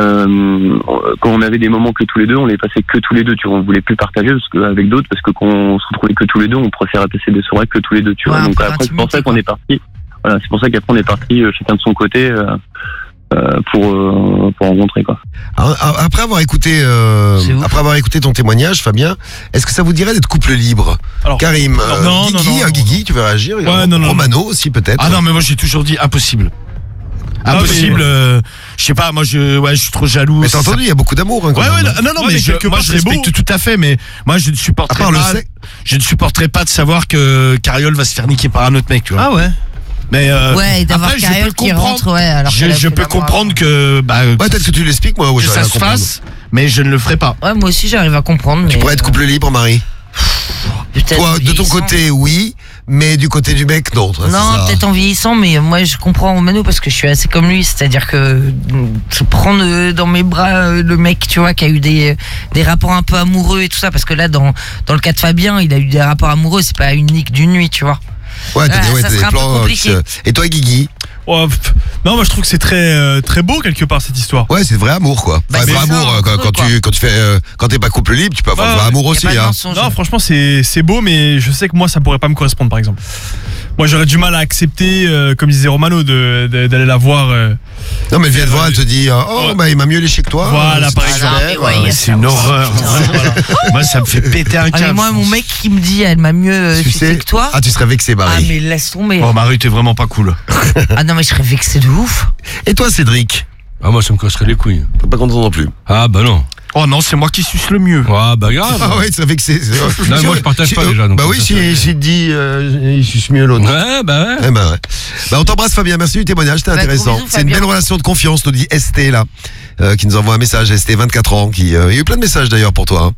euh, quand on avait des moments que tous les deux, on les passait que tous les deux, tu vois. On voulait plus partager parce que, avec d'autres, parce que quand on se retrouvait que tous les deux, on préférait passer des soirées que tous les deux, tu vois. Ouais, un Donc peu après, c'est pour ça d'intimité, qu'on quoi. est parti. Voilà, c'est pour ça qu'après on est parti euh, chacun de son côté euh, euh, pour euh, pour rencontrer quoi. Alors, a- Après avoir écouté, euh, C'est ouf. après avoir écouté ton témoignage, Fabien, est-ce que ça vous dirait d'être couple libre? Alors, Karim, euh, non, non, Guigui, non, hein, Guigui, tu veux réagir? Ouais, non, non, Romano aussi peut-être. Ah non, mais moi j'ai toujours dit impossible. Ah, Impossible. mais- euh, je sais pas, moi je, ouais, je suis trop jaloux. Mais t'as Ça- entendu, il y a beaucoup d'amour. Hein, quand Ouais, ouais, même. non, non, non, Ouais, mais, mais je, quelque moi part, je c'est beau. respecte tout à fait, mais moi je ne À supporterai part le pas. sexe. Je ne supporterai pas de savoir que Cariole va se faire niquer par un autre mec, tu vois. Ah ouais. Mais euh, Ouais, et d'avoir après, je Cariole peux qui comprendre. rentre, ouais, alors je qu'elle a je fait peux l'amour comprendre avant. que, bah, Ouais, peut-être que tu l'expliques, moi. ouais, que j'arrive ça à se comprendre. fasse, mais je ne le ferai pas. Ouais, moi aussi j'arrive à comprendre. Tu mais, pourrais être couple libre, Marie. peut-être Toi, de ton vieillissant. côté, oui, mais du côté du mec, non. toi, c'est Non, ça. peut-être en vieillissant, mais moi je comprends Mano parce que je suis assez comme lui, c'est-à-dire que je prends euh, dans mes bras euh, le mec, tu vois, qui a eu des, des rapports un peu amoureux et tout ça, parce que là, dans, dans le cas de Fabien, il a eu des rapports amoureux, c'est pas unique d'une nuit, tu vois. Ouais, t'as Ouais, des, ouais, ça t'as des serait un peu plans. euh, compliqué. qui se- Et toi, Guigui? Ouais, pff. Non, moi je trouve que c'est très, euh, très beau quelque part cette histoire. Ouais, c'est vrai amour, quoi. Bah, Enfin, c'est vrai ça, amour, euh, quand, entre quand eux, quoi. tu, quand tu fais, euh, quand t'es pas couple libre, tu peux avoir Ouais, vrai amour Y a aussi, pas de hein. mensonge. Non, franchement, c'est c'est beau, mais je sais que moi, ça pourrait pas me correspondre, par exemple. Moi, j'aurais du mal à accepter, euh, comme disait Romano, de- de- d'aller la voir. euh, Non, mais elle vient te voir, elle te dit, euh, oh, Ouais. bah, il m'a mieux léché que toi. Voilà, C'est par pas exemple. super, Ah, mais ouais, euh, y a C'est une horreur. Moi, ça me fait péter un Ah, mais câble. moi, mon mec qui me dit, elle m'a mieux euh, Tu sucé sais. que toi. Ah, tu serais vexé, Ah, Marie. mais laisse tomber. Oh, Marie, t'es vraiment pas cool. Ah non, mais je serais vexé de ouf. Et toi, Cédric? Ah, moi, ça me casserait les couilles. T'es pas content non plus. Ah, bah non. Oh non, c'est moi qui suce le mieux. Ah, bah grave. Ah ouais, tu serais vexé. c'est- Non, moi, je partage Si- pas, déjà, donc Bah ça, oui, ça, si, ça- si te dit, euh, il suce mieux l'autre. Ouais, bah ouais. Eh ben ouais. Bah on t'embrasse Fabien, merci du témoignage, c'était Bah, gros intéressant. bisous, C'est une Fabien. belle relation de confiance, nous dit S T là, euh, qui nous envoie un message, S T vingt-quatre ans, qui euh, il y a eu plein de messages d'ailleurs pour toi. hein.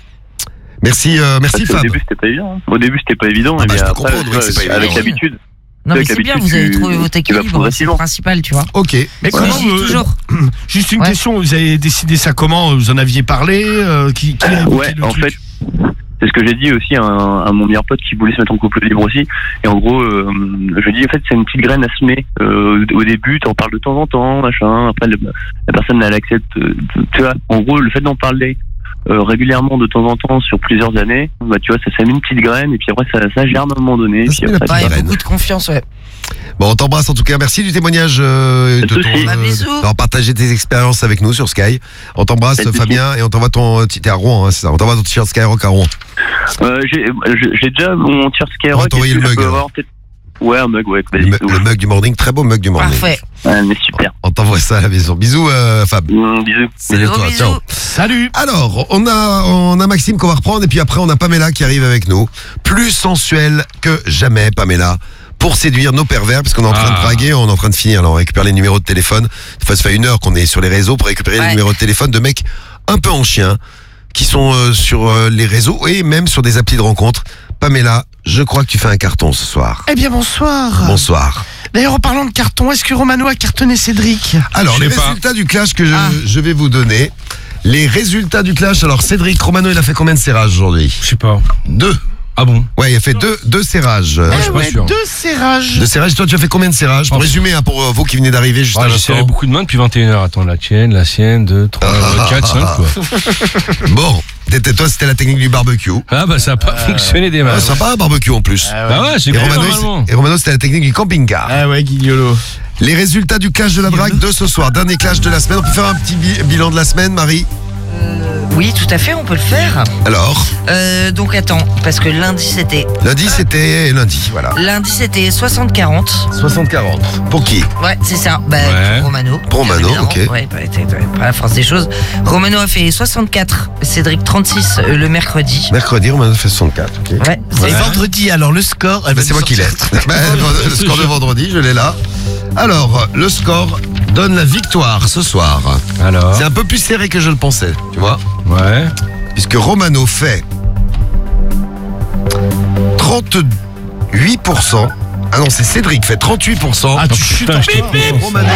Merci, euh, merci Parce qu'au Fab. début c'était pas évident. hein. Au début c'était pas évident, Ah et bah, bien je peux après, comprendre, oui, c'est ouais, pas avec évident. l'habitude. Non, mais Avec c'est bien, l'habitude, vous avez tu- trouvé votre tu vas équilibre, c'est le progressivement. principal, tu vois. Ok. Mais Ouais, comment je dis euh, toujours. Juste une Ouais. question, vous avez décidé ça comment? Vous en aviez parlé? euh, qui, qui a évoqué Ouais, le en truc fait, c'est ce que j'ai dit aussi à, un- à mon meilleur pote qui voulait se mettre en couple libre aussi. Et en gros, euh, je dis en fait c'est une petite graine à semer. Euh, au début, t'en parles de temps en temps, machin. Après, le- la personne elle accepte. euh, tu vois, en gros, le fait d'en parler euh, régulièrement de temps en temps sur plusieurs années, bah tu vois, ça sème une petite graine et puis après ça, ça germe à un moment donné. Et Ça puis sème la après, petite Ouais, graine. beaucoup de confiance, ouais. Bon, on t'embrasse en tout cas, merci du témoignage, euh, de Pas de ton, soucis. Bah, bisous. d'avoir partagé tes expériences avec nous sur Sky. On t'embrasse Pas de soucis. Fabien et on t'envoie ton, t'es à Rouen, hein, c'est ça, on t'envoie ton t-shirt Skyrock à Rouen. Euh, j'ai j'ai- j'ai déjà mon tir On va Skyrock. t'envoyer est-ce le que je mug, peux alors. avoir peut-être- Ouais, un mug, ouais. Le, Vas-y, mu- c'est le ouf. mug du morning, très beau mug du morning. Parfait. Ouais, mais super. On t'envoie ça à la maison. Bisous euh, Fab. Mmh, bisous. Salut à Gros toi, bisous. ciao. Salut. Alors, on a, on a Maxime qu'on va reprendre et puis après on a Pamela qui arrive avec nous. Plus sensuelle que jamais, Pamela. pour séduire nos pervers, parce qu'on est en train de Ah. draguer, on est en train de finir, là, on récupère les numéros de téléphone. Des fois, ça fait une heure qu'on est sur les réseaux pour récupérer les Ouais. numéros de téléphone de mecs un peu en chien, qui sont euh, sur euh, les réseaux et même sur des applis de rencontres. Pamela, je crois que tu fais un carton ce soir. Eh bien, bonsoir. Bonsoir. D'ailleurs, en parlant de carton, est-ce que Romano a cartonné Cédric? Alors, Je les sais pas. résultats du clash que je, Ah. je vais vous donner. Les résultats du clash. Alors, Cédric Romano, il a fait combien de serrages aujourd'hui? Je sais pas. Deux. Ah bon? Ouais, il a fait deux, deux serrages. Ouais, je Eh suis pas ouais, sûr. deux serrages. Deux serrages. Toi, tu as fait combien de serrages? Pour Oh. résumer, hein, pour euh, vous qui venez d'arriver juste à Ouais, j'ai serré l'instant. beaucoup de main depuis vingt et une heures. Attends, la tienne, la sienne, deux, trois, Ah. quatre, cinq, quoi. Bon, t'étais- toi, c'était la technique du barbecue. Ah bah ça a pas fonctionné des Ah, masses. sympa, un barbecue en plus. Bah ouais, c'est Et cool Romano, normalement. c'est- et Romano, c'était la technique du camping-car. Ah ouais, Guignolo. Les résultats du clash de la drague de ce soir. Dernier clash de la semaine. On peut faire un petit bi- bilan de la semaine, Marie? Oui, tout à fait, on peut le faire. Alors, Euh, donc attends, parce que lundi c'était lundi, c'était lundi, voilà. lundi c'était soixante quarante. soixante quarante. Pour qui? Ouais, c'est ça. Bah, Ouais. pour Romano. Pour Romano, Bien évidemment. ok. Ouais, bah, t'es- t'es- par la force des choses. Romano a fait soixante-quatre, Cédric trente-six euh, le mercredi. Mercredi, Romano fait soixante-quatre. ok. Ouais, Et c'est vendredi, alors le score. elle Bah, va c'est nous moi qui l'ai. sortir. Bah, le score de vendredi, je l'ai là. Alors, le score donne la victoire ce soir. Alors. C'est un peu plus serré que je le pensais, tu vois. Ouais. Puisque Romano fait trente-huit pour cent. Ah non, c'est Cédric fait trente-huit pour cent. Ah, tu chutes putain, en je t'ai bip, pris. bip. Romano,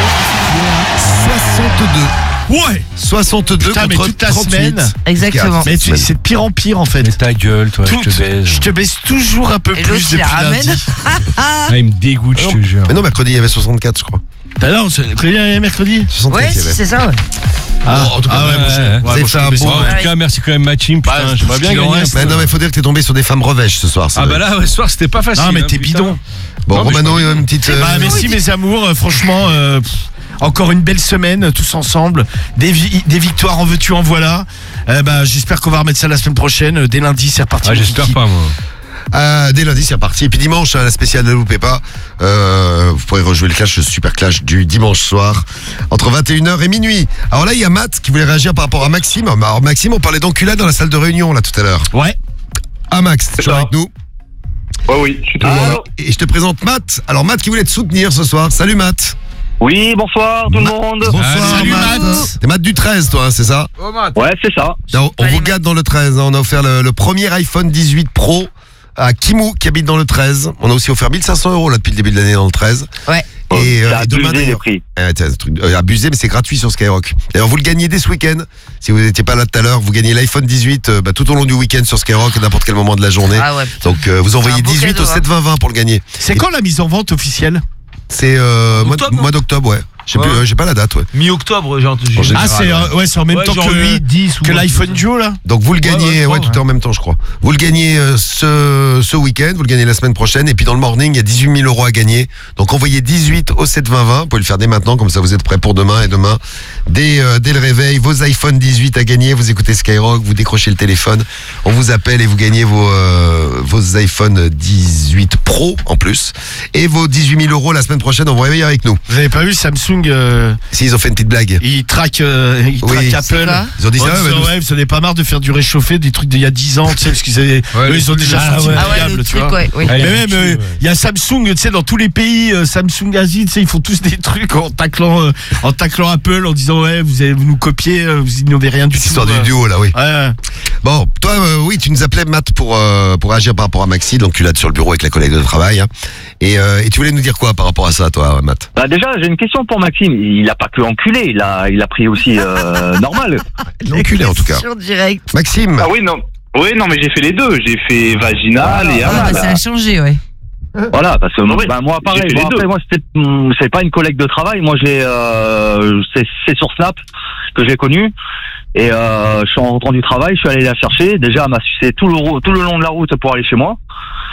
soixante-deux. Ouais. soixante-deux Putain, mais contre toute la trente-huit. semaine. exactement. Mais tu- c'est de pire en pire en fait. Mais ta gueule, toi, Tout- je te baise. je te baisse toujours un peu Et plus l'autre, il la depuis ramène. lundi. Ah, il me dégoûte, je te jure. Mais non, mercredi, il y avait soixante-quatre, je crois. T'as l'air, c'est le mercredi. soixante-quatre, Ouais, il y si, avait. c'est ça, ouais. Ah, en tout cas, ah ouais, ouais, moi, je- ouais. ouais, Vous moi, avez je fait te un baisse bon- pas. En tout cas, merci quand même, Matchim. Putain, Ouais, j'aimerais bien qu'il en gagner. reste. Mais non, mais il faut dire que t'es tombé sur des femmes revêches ce soir. c'est Ah vrai. bah là, ouais, ce soir, c'était pas facile. Non, mais hein, t'es putain. bidon. Bon, Non, mais Romano, il y a une petite. euh, Bah, merci mes amours, euh, franchement, euh, pff, encore une belle semaine, euh, tous ensemble. Des, vi- des victoires en veux-tu, en voilà. Euh, bah, j'espère qu'on va remettre ça la semaine prochaine. Euh, Dès lundi, c'est reparti. Ah, mon j'espère kiki. pas, moi. Euh, dès lundi, c'est reparti. Et puis dimanche, hein, la spéciale, ne loupez pas. Euh, vous pourrez rejouer le clash, le super clash du dimanche soir, entre vingt et une heures et minuit. Alors là, il y a Matt qui voulait réagir par rapport à Maxime. Alors Maxime, on parlait d'enculade dans la salle de réunion, là, tout à l'heure. Ouais. Ah, Max, t'es toujours ça. avec nous. Ouais, oui, je suis toujours là. Et je te présente Matt. Alors Matt qui voulait te soutenir ce soir. Salut Matt. Oui, bonsoir tout le monde. Bonsoir Salut, Matt. Matt. T'es Matt du treize, toi, hein, c'est ça? Ouais, c'est ça. Non, on Allez, vous Matt. gâte dans le treize. hein. On a offert le, le premier iPhone dix-huit Pro à Kimou qui habite dans le treize. On a aussi offert mille cinq cents euros là depuis le début de l'année dans le treize. Ouais. Et, euh, C'est et demain abusé les d'ailleurs. prix. Ouais, c'est un truc euh, abusé, mais c'est gratuit sur Skyrock. D'ailleurs, vous le gagnez dès ce week-end. Si vous n'étiez pas là tout à l'heure, vous gagnez l'iPhone dix-huit euh, bah, tout au long du week-end sur Skyrock, à n'importe quel moment de la journée. Ah ouais, putain. Donc, euh, vous envoyez Un beau dix-huit cadeau, au sept vingt vingt pour le gagner. C'est quand la mise en vente officielle? C'est euh, mois, Octobre, non mois d'octobre, ouais. Je sais Ouais. plus, euh, j'ai pas la date, ouais. Mi-octobre, genre. En général, Ah, c'est euh, ouais, c'est en même Ouais, temps genre que, huit, dix ou que un l'iPhone truc Duo là. Donc vous le gagnez, ouais, je ouais, crois, tout est en même temps, je crois. Vous le gagnez euh, ce, ce week-end, vous le gagnez la semaine prochaine, et puis dans le morning, il y a dix-huit mille euros à gagner. Donc envoyez dix-huit au sept vingt vingt. Vous pouvez le faire dès maintenant, comme ça vous êtes prêts pour demain. Et demain, dès, euh, dès le réveil, vos iPhone dix-huit à gagner. Vous écoutez Skyrock, vous décrochez le téléphone, on vous appelle et vous gagnez vos, euh, vos iPhone dix-huit Pro en plus. Et vos dix-huit mille euros la semaine prochaine, on vous réveille avec nous. Vous avez pas vu Samsung? euh, Si, ils ont fait une petite blague. Ils traquent, euh, ils Oui, traquent c'est Apple. quoi Ils ont dit Ouais, ça, vous, ouais, nous- ouais, vous en avez pas marre de faire du réchauffé, des trucs d'il y a dix ans, tu sais, parce qu'ils avaient, Ouais, eux, les ils ont déjà trucs- sorti ah ouais. le Ah ouais, câble, le tu truc, vois. ouais, oui. Ah, il y a Mais un même, petit, euh, ouais. il y a Samsung, tu sais, dans tous les pays, euh, Samsung Asie, tu sais, ils font tous des trucs en taclant, euh, en taclant Apple, en disant, ouais, vous, avez, vous nous copiez, euh, vous innovez rien du Cette tout. histoire du euh. duo, là, oui. Ouais. Bon, toi, euh, oui, tu nous appelais, Matt, pour, euh, pour agir par rapport à Maxi, donc tu l'as sur le bureau avec la collègue de travail. hein. Et, euh, et tu voulais nous dire quoi par rapport à ça, toi, Matt? Bah déjà, j'ai une question pour Maxime. Il a pas que enculé, il a, il a pris aussi euh, normal. L'enculé, en tout cas. Sur direct. Maxime, Ah oui, non. Oui, non, mais j'ai fait les deux. J'ai fait vaginal et Ah, bah, anal. ça a changé, ouais. Voilà, parce que Oui, bah, moi, pareil, j'ai fait bon, les après, deux. moi, c'était, hum, c'est pas une collègue de travail. Moi, j'ai, euh, c'est, c'est sur Snap que j'ai connu. Et euh, je suis en rentrant du travail, je suis allé la chercher. Déjà, elle m'a sucé tout le, ro- tout le long de la route pour aller chez moi.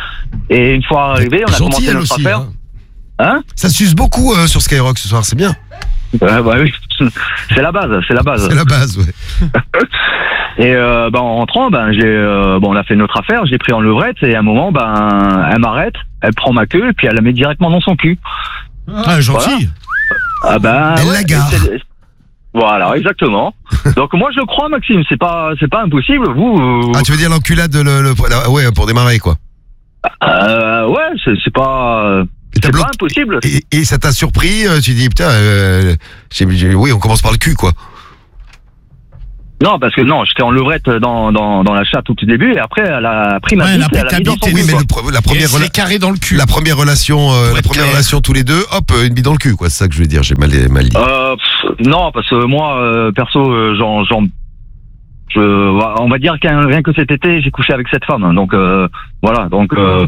Et une fois arrivé, on a gentille, commencé elle notre aussi. affaire. hein. Hein Ça suce beaucoup euh, sur Skyrock ce soir, c'est bien. Ouais, bah oui, c'est la base, c'est la base. C'est la base, ouais. Et euh, ben, en rentrant, ben, j'ai, euh, bon, on a fait notre affaire, j'ai pris en levrette et à un moment, ben, elle m'arrête, elle prend ma queue et puis elle la met directement dans son cul. Ah, gentil. Ah ben, Elle ouais, la gare. c'est- Voilà, exactement. Donc moi je le crois, Maxime, c'est pas, c'est pas impossible. Vous, euh, Ah, tu veux dire l'enculade, le, le, la- ouais, pour démarrer, quoi. euh, ouais, c'est, c'est pas, Et, t'as C'est bloqué- pas impossible. et, et ça t'a surpris, euh, tu dis, putain, euh, j'ai- j'ai- oui, on commence par le cul, quoi. Non, parce que non, j'étais en levrette dans, dans, dans la chatte au tout début et après, elle a pris ma Ouais, bite elle a et pris elle ta a mis dans bite son et Oui, cul, mais quoi. le pro- la Et première, elle se rela- l'est carré dans le cul. la première relation, euh, Pour la être première clair. relation tous les deux, hop, une bille dans le cul, quoi. C'est ça que je veux dire. J'ai mal, mal dit. Euh, pff, non, parce que moi, euh, perso, euh, j'en, j'en, je, on va dire qu'un rien que cet été, j'ai couché avec cette femme. Donc euh, voilà, donc. Euh,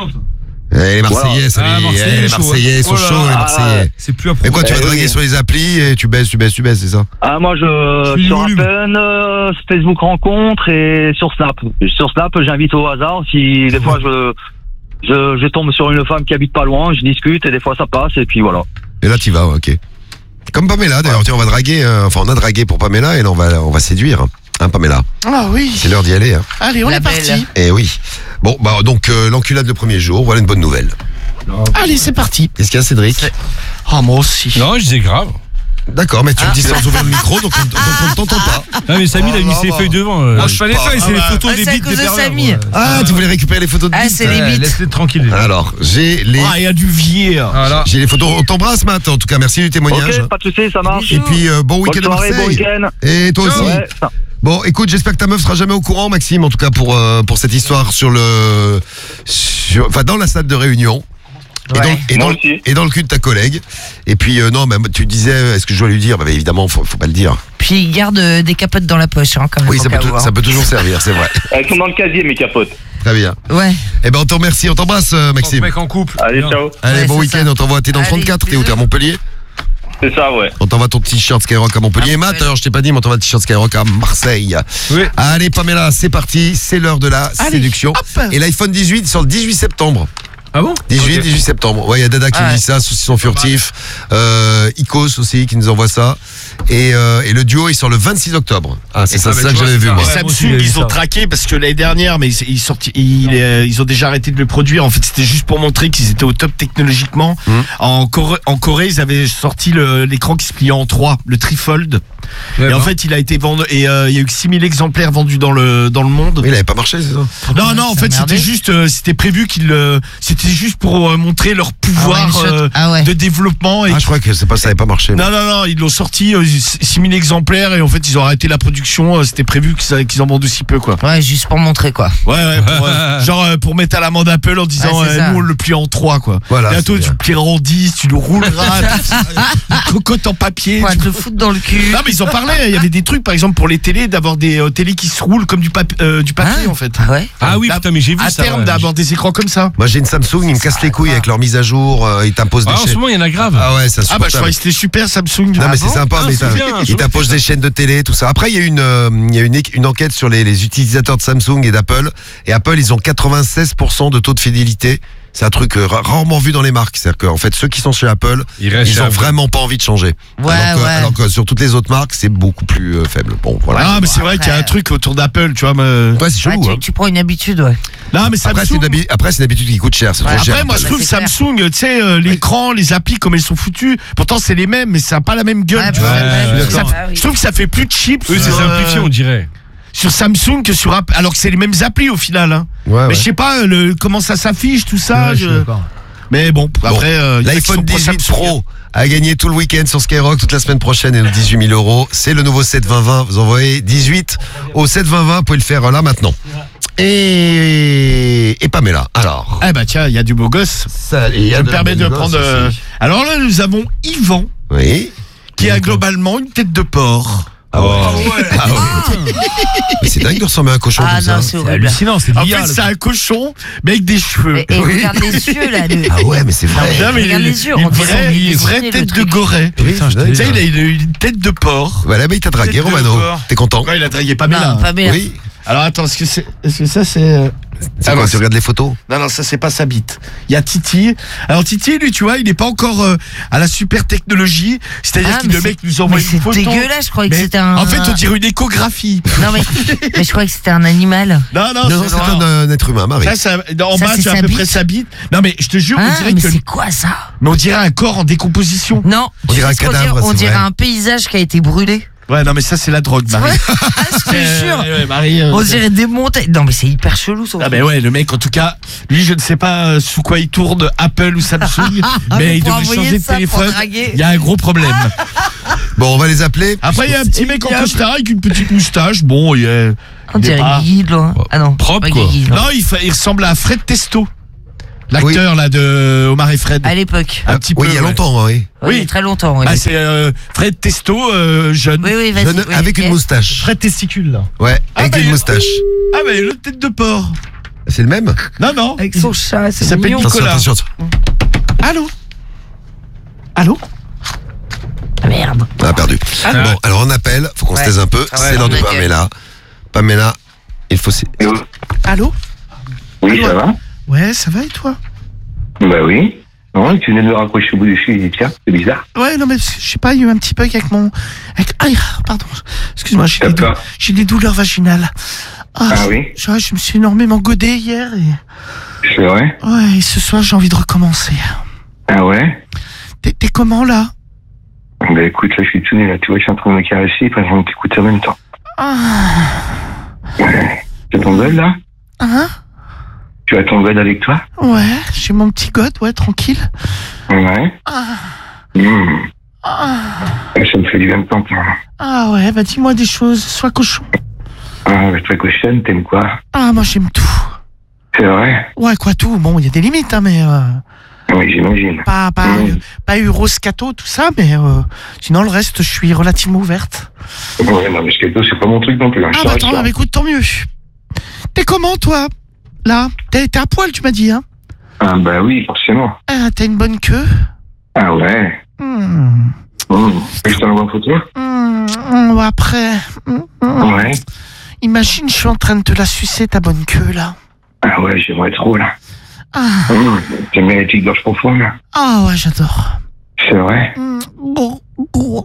Eh, les Marseillais, ça, Ah, les, Marseillais, eh, les chaud, Marseillais hein. sont Oh là chauds, là. les Marseillais. C'est plus à Et quoi, tu vas Eh draguer oui. sur les applis et tu baisses, tu baisses, tu baisses, c'est ça? Ah, moi, je, Suis sur volume. Appen, euh, Facebook rencontre et sur Snap. Sur Snap, j'invite au hasard. Si des fois je, je, je tombe sur une femme qui habite pas loin, je discute et des fois ça passe et puis voilà. Et là, tu vas, ok. Comme Pamela, d'ailleurs, tiens, on va draguer, euh, enfin, on a dragué pour Pamela et là, on va, on va séduire. Hein, Pamela? Ah oui. C'est l'heure d'y aller, hein. Allez, on La est parti. belle. Eh oui. Bon, bah, donc, euh, l'enculade le premier jour, voilà une bonne nouvelle. Allez, c'est parti. Qu'est-ce qu'il y a, Cédric? Oh, moi aussi. Non, je disais grave. D'accord, mais tu le dis sans ouvrir le micro, donc on, donc on ne t'entend pas. Ah, mais Samy, il a Oh, mis bah, ses bah. feuilles devant. euh. Moi, je fais les feuilles, c'est les photos Ah, des c'est à bites cause des de pervers. Samy. moi. Ah, tu voulais récupérer les photos de Ah, bite? c'est les bites. Laisse-les tranquilles. Alors, j'ai les, Ah, il y a du vier. Voilà. j'ai les photos. On t'embrasse, Matt, en tout cas, merci du témoignage. Ok, pas de soucis, ça marche. Et puis, euh, bon Bonne week-end à soirée, bon Marseille. week-end. Et toi aussi. Ouais, ça- Bon, écoute, j'espère que ta meuf sera jamais au courant, Maxime, en tout cas pour euh, pour cette histoire sur le, sur, enfin dans la salle de réunion. Et, Ouais. dans, et, Moi dans, aussi. et dans le cul de ta collègue. Et puis euh, non, mais tu disais, est-ce que je dois lui dire? Bah évidemment, faut, faut pas le dire. Puis il garde euh, des capotes dans la poche, hein, quand même. Oui, au ça peut, cas où, tou- hein. ça peut toujours servir, c'est vrai. Elles sont dans le casier, mes capotes. Très bien. Ouais. Eh ben on te remercie, on t'embrasse, euh, Maxime. Mec en couple. Allez, Bien. ciao. Allez, Ouais, bon c'est week-end, ça. on t'envoie. T'es dans le Allez, trente-quatre, t'es où? T'es à bisous. Montpellier? C'est ça, ouais. On t'envoie ton t-shirt Skyrock à Montpellier. Ah, Et Matt, Montpellier. alors je t'ai pas dit, mais on t'envoie le t-shirt Skyrock à Marseille. Oui. Allez, Pamela, c'est parti. C'est l'heure de la Allez, séduction. hop. Et l'iPhone dix-huit sort le dix-huit septembre. Ah bon? dix-huit, Ok. dix-huit septembre. Ouais, il y a Dada qui Ah nous ouais. dit ça, Saucisson Furtif. Euh, Icos aussi qui nous envoie ça. Et, euh, et le duo, il sort le vingt-six octobre. Ah, c'est Et ça, ça, c'est bah, ça que tu j'avais vois, vu, c'est moi. ça. Samsung, moi aussi, j'ai vu ils ont ça. traqué parce que l'année dernière, mais ils, ils, sorti- ils, euh, ils ont déjà arrêté de le produire. En fait, c'était juste pour montrer qu'ils étaient au top technologiquement. Mhm. En, Corée, en Corée, ils avaient sorti le- l'écran qui se pliait en trois, le trifold. Ouais, et en bah. fait, il a été vendu et euh, il y a eu que six mille exemplaires vendus dans le dans le monde. Oui, il avait pas marché, c'est ça? Non, non, en Ça fait, a merdé. c'était juste, euh, c'était prévu qu'ils, euh, c'était juste pour euh, montrer leur pouvoir Ah ouais, une shot. euh, Ah ouais. de développement. Et Ah, je crois que c'est pas, ça avait pas marché. moi. non, non, non, ils l'ont sorti euh, six mille exemplaires et en fait, ils ont arrêté la production. euh, C'était prévu que ça- qu'ils en vendent aussi peu, quoi. Ouais, juste pour montrer, quoi. Ouais, ouais, pour, euh, genre euh, pour mettre à l'amende Apple en disant Ouais, c'est euh, ça. nous on le plie en trois, quoi. Voilà, Bientôt c'est tu bien. le plieras en dix, tu le rouleras, une cocotte en papier. Quoi, tu- te le foutre dans le cul. Non mais ils en parlaient, il y avait des trucs par exemple pour les télés d'avoir des euh, télés qui se roulent comme du, papi- euh, du papier Hein en fait. Ah ouais? Ah oui, Là, putain, mais j'ai vu À ça. terme ouais. d'avoir des écrans comme ça. Moi, j'ai une Samsung, ils me cassent les couilles avec leur mise à jour, euh, ils t'imposent des Ah, en ce chaînes. moment, il y en a grave. Ah ouais, c'est Ah bah je insupportable. croyais que c'était super Samsung. Non Ah mais c'est bon sympa, Ah, mais c'est t'as- bien, ils je t'imposent trouve des chaînes de télé, tout ça. Après il y a une, euh, il y a une, éc- une enquête sur les, les utilisateurs de Samsung et d'Apple. Et Apple, ils ont quatre-vingt-seize pour cent de taux de fidélité. C'est un truc euh, ra- rarement vu dans les marques. C'est-à-dire qu'en fait, ceux qui sont chez Apple, Il reste ils chez ont Apple. vraiment pas envie de changer. Ouais, alors, que, ouais. alors que sur toutes les autres marques, c'est beaucoup plus euh, faible. Bon, voilà. Ah mais c'est vrai qu'il y a un truc autour d'Apple, tu vois. me- Ouais, c'est Ouais, chelou. tu, hein. tu prends une habitude, ouais. Non mais Après, c'est Samsung. une, habi- après, c'est une habitude qui coûte cher. C'est trop Ouais, cher. Après, moi, je Bah, trouve c'est clair. Samsung, tu sais, euh, l'écran, les applis, comme elles sont foutues. Pourtant, c'est les mêmes, mais ça n'a pas la même gueule. Ouais, tu bah, vois. ouais, Ça ouais, fait- d'accord. Ah oui. Je trouve que ça fait plus cheap Eux, c'est sur, euh, simplifié, on dirait. sur Samsung que sur Apple. Alors que c'est les mêmes applis au final. Hein. Ouais, ouais. Mais je sais pas le, comment ça s'affiche, tout ça. Ouais, je suis je- d'accord. Mais bon, après, euh, il y en a qui L'iPhone sont pro dix-huit Samsung. Pro a gagné tout le week-end sur Skyrock toute la semaine prochaine et nos dix-huit mille euros. C'est le nouveau sept vingt vingt. Vous envoyez dix-huit au sept vingt vingt. Vous pouvez le faire euh, là maintenant. Et, et Pamela. Alors. Ah bah tiens, il y a du beau gosse. Ça, et Je me permets de prendre. euh, Alors là, nous avons Yvan Oui. qui a globalement une tête de porc. Ah ouais. Ah ouais. Mais c'est dingue de ressembler à un cochon Ah comme ça. non, c'est C'est horrible. hallucinant, c'est En l'I A. fait, là. c'est un cochon, mais avec des cheveux. Et, et regarde les yeux, là. Le... Ah ouais, mais c'est vrai. Non, mais regarde il- les yeux, une on dirait vraie, qu'on est une vraie dessiné, tête le de truc. goret. Oui, Putain, je c'est Tu sais, dingue. il a une, une tête de porc. Voilà, mais il t'a dragué, Tête de Romano. porc. T'es content? Ouais, il a dragué Pamela. Non, pas bien. Oui. Alors attends, est-ce que c'est, est-ce que ça c'est euh, C'est Ah quoi, non, tu regardes les photos? Non, non, ça c'est pas sa bite. Il y a Titi. Alors Titi, lui, tu vois, il est pas encore euh, à la super technologie. C'est-à-dire Ah, que mais le c'est- mec nous envoie Mais une c'est photo. dégueulasse, je croyais que Mais c'était un. En fait, on dirait une échographie. Non, mais, mais je croyais que c'était un animal. Non, non, Non, non, c'est c'est non. un, euh, être humain, Marie. Ça, ça, en Ça, bas, c'est tu as à sa peu bite près sa bite. Non, mais je te jure, Ah, on dirait mais que, c'est quoi ça? mais on dirait un corps en décomposition. Non, On dirait tu sais un ce qu'on cadavre, dirait On c'est dirait vrai. un paysage qui a été brûlé. Ouais, non, mais ça, c'est la drogue, Marie. Ah, je te jure. Ouais, ouais, Marie, euh, On dirait des montagnes. Non, mais c'est hyper chelou, son Ah truc. ben ouais, le mec en tout cas, lui je ne sais pas euh, sous quoi il tourne, Apple ou Samsung, mais il pour devrait envoyer changer de ça, pour téléphone. draguer. Il y a un gros problème. Bon, on va les appeler. Après il y a un petit mec en Ignoble. costard avec une petite moustache. Bon, il est, On il est dirait pas- Guy, là. Ah non. Propre, pas quoi. Guy, non. Non, il, fa- il ressemble à Fred Testo, l'acteur là de Omar et Fred. À l'époque. Un petit Oui, peu. il y a ouais. longtemps, oui. Oui, Oui. très longtemps. Oui, Bah, c'est euh, Fred Testo euh, jeune. oui, oui, vas-y. Jeune, oui, avec ok. une moustache. Vrai testicule, là. Ouais, Ah, avec bah, une il- moustache. Ah mais le tête de porc. C'est le même? Non non. Avec son chat, Il c'est s'appelle mignon. Nicolas. Attention, attention. Allô. Allô. Ah, merde. On a perdu. Bon, alors on appelle, faut qu'on se Ouais. taise un peu. Ah ouais, C'est l'heure on de est Pamela. Pamela, il faut... si- Allô. Oui, ça va? Ouais, ça va et toi? Bah oui. Non, tu venais de me raccrocher au bout du fil, tiens, c'est bizarre. Ouais, non mais je sais pas, il y a eu un petit bug avec mon... Avec... Aïe, pardon. Excuse-moi, j'ai des, dou- D'accord. j'ai des douleurs vaginales. Ah oui? je, je me suis énormément godé hier et... C'est vrai? Ouais, et ce soir j'ai envie de recommencer. Ah ouais? T'es, t'es comment là? Bah écoute, là je suis tout nu, là, tu vois, je suis en train de me caresser, et puis je t'écoute en même temps. Ah, Ouais. Tu as ton god là? hein? Tu as ton god avec toi? Ouais, j'ai mon petit god, ouais, tranquille. Ouais. Ah, Mmh. ah, Ça me fait du bien de t'entendre. ah ouais, bah dis-moi des choses, sois cochon. Ah, bah toi cochonne, t'aimes quoi? Ah, moi j'aime tout. C'est vrai? Ouais, quoi tout, bon, il y a des limites, hein, mais... Euh, Oui, j'imagine. pas, pas, Mmh. pas eu rose scato, tout ça, mais euh, sinon le reste, je suis relativement ouverte. Ouais, non, mais Sketo, c'est pas mon truc non plus. Hein. Ah je bah t'arrête attends, là. bah, écoute, tant mieux. T'es comment toi? Là, t'es, t'es à poil, tu m'as dit, hein? Ah, bah oui, forcément. Ah, t'as une bonne queue? Ah ouais. Hmm. Mmh. Je t'envoie une photo? Hmm, hmm, après, hmm, hmm. Ouais. Imagine, je suis en train de te la sucer, ta bonne queue, là. Ah ouais, j'aimerais trop, là. Ah, Mmh. T'aimes bien les petites gorges profondes, là? ah ouais, j'adore. C'est vrai? Hmm, gros, gros,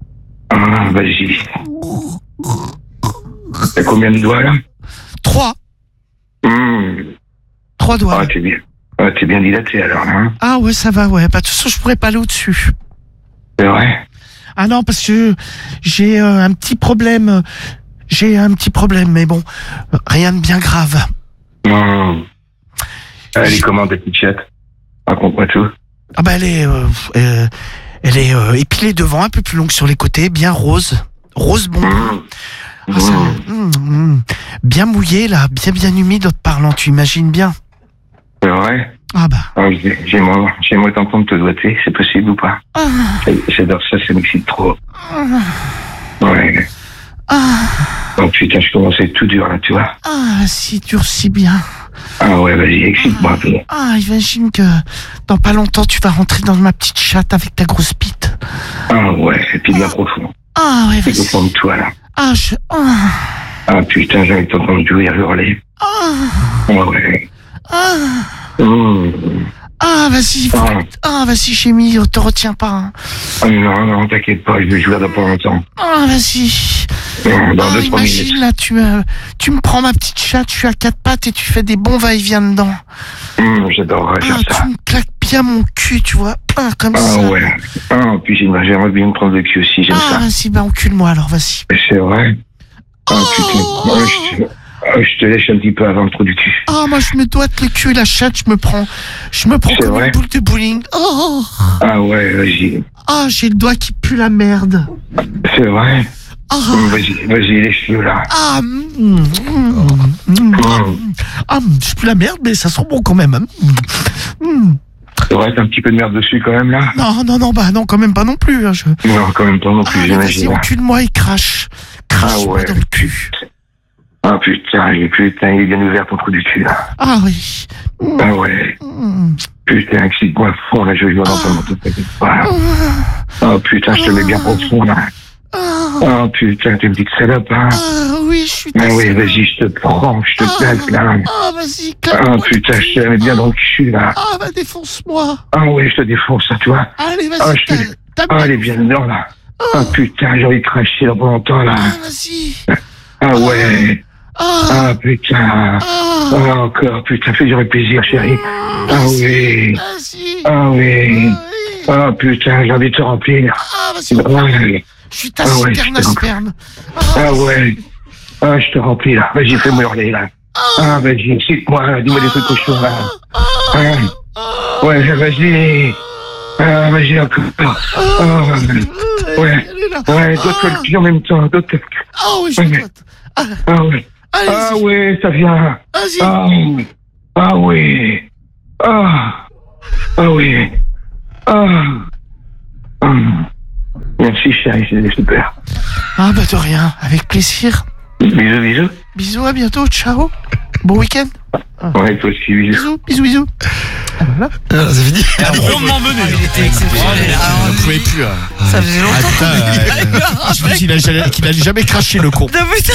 Ah, vas-y. gros. T'as combien de doigts, là? Trois, Mmh. trois doigts. Ah, t'es bien. Ah, t'es bien dilaté, alors, hein? Ah ouais, ça va, ouais. Bah, de toute façon, je pourrais pas aller au-dessus. C'est vrai? Ah non, parce que j'ai euh, un petit problème. euh, J'ai un petit problème, mais bon, euh, rien de bien grave. Mmh. Elle est comment, ta petite chatte? Raconte-moi tout. Ah bah elle est, euh, euh, elle est euh, épilée devant, un peu plus longue sur les côtés, bien rose, rose bonbon. Mmh. Ah, ça- Mmh. mm, mm. Bien mouillé là, bien bien humide, en te parlant, tu imagines bien. C'est vrai? Ah bah. Ah, j'ai- j'aimerais j'aimerais t'entendre te doigter, c'est possible ou pas? Ah, J'adore ça, ça m'excite trop. ah, Ouais. ah, Oh putain, je commence à être tout dur là, tu vois. ah, si durcis bien. Ah ouais, vas-y, excite-moi un peu. Ah, imagine que dans pas longtemps tu vas rentrer dans ma petite chatte avec ta grosse bite. Ah ouais, et puis bien profond. Ah ouais, C'est au vas-y. fond de toi là. Ah, je. Ah, Ah putain, j'ai envie de t'entendre jouer à hurler. ah, Ah ouais. ah, Mmh. ah, vas-y, faut- Ah. ah, vas-y, j'ai mis, te retiens pas. Hein. Ah non, non, t'inquiète pas, je vais jouer dans pas longtemps. Ah, vas-y. Mmh, Dans Ah, deux, trois imagine minutes. là, tu me, tu me prends ma petite chatte, je suis à quatre pattes et tu fais des bons va-et-vient dedans. Mmh, J'adorerais Ah, faire ça. tu me claques bien mon cul, tu vois. Ah, comme Ah ça. ouais. Ah, puis j'aimerais j'aimerais bien me prendre le cul aussi, j'aime Ah, ça. vas-y, bah encule-moi alors, vas-y. C'est vrai. Ah putain. Ah, je, te, ah, je te laisse un petit peu avant le trou du cul. Ah, moi je me doite le cul et la chatte, je me prends, je me prends C'est comme vrai une boule de bowling. Oh, Ah ouais, vas-y. ah, j'ai le doigt qui pue la merde. C'est vrai. Ah, Mmh, Vas-y, vas-y, laisse-le là. ah, mm, mm, mm, Mmh. ah, je pue la merde, mais ça sent bon quand même. hein. Mm. Il reste un petit peu de merde dessus quand même là. Non, non, non, bah non, quand même pas non plus. hein, je... Non, quand même pas non plus, Ah, mais vas-y, j'imagine. encule-moi et crache. Crache-moi ouais. dans le cul. Ah putain, il est, putain, il est bien ouvert ton trou du cul là. Ah oui. Mm, Ah ouais. mm, Putain, excite-moi à fond là, je vais dans ton manteau, t'inquiète pas. Ah putain, je te mets bien profond là. ah, Ah putain, t'es une petite salope hein. ah, oui, je suis Ah ta oui, salope. vas-y, je te prends, je te Ah. claque là. Ah, vas-y, Ah claque-moi. putain, je te la mets bien dans le cul là. Ah, bah défonce-moi. Ah ouais, je te défonce ça, tu vois. Allez, Ah, vas-y, je te- t'as- Ah, t'as- elle est bien dedans là. Ah putain, j'ai envie de cracher dans pas longtemps là. Ah, vas-y. Ah ouais. Ah, Ah putain. ah, Ah encore, putain, fais durer plaisir, chérie. Ah oui. vas-y. Ah oui. Oui. Ah putain, j'ai envie de te remplir. Ah, vas-y. Ouais. Je suis ta Ah ouais, citerne je à te- sperme. Ah ouais. Ah, je te remplis là. Vas-y, fais-moi hurler là. Ah, vas-y, excite-moi, dis-moi des trucs cochons là. Ah. Ouais, vas-y. Ah, vas-y, encore. Ah, ouais. Ouais, d'autres le cul en même temps, d'autres le cul. Ah oui, je Ouais. suis Ah, Ah ouais. allez, Ah ouais, ça vient. vas-y. Ah, ah ouais. Ah. Ah ouais. Ah. Hum. Merci chérie, c'est super. Ah bah de rien, avec plaisir. Bisous, bisous. Bisous, à bientôt, ciao. Bon week-end. Ouais, toi aussi, bisous. Bisous, bisous, bisous. Ah, voilà. Ah, c'est fini. Rondement mené. Il était exceptionnel. Ah, On pouvait plus. hein. ça faisait Ah longtemps. putain, euh, je me dis qu'il a jamais- qu'il allait jamais craché le con. Non, putain.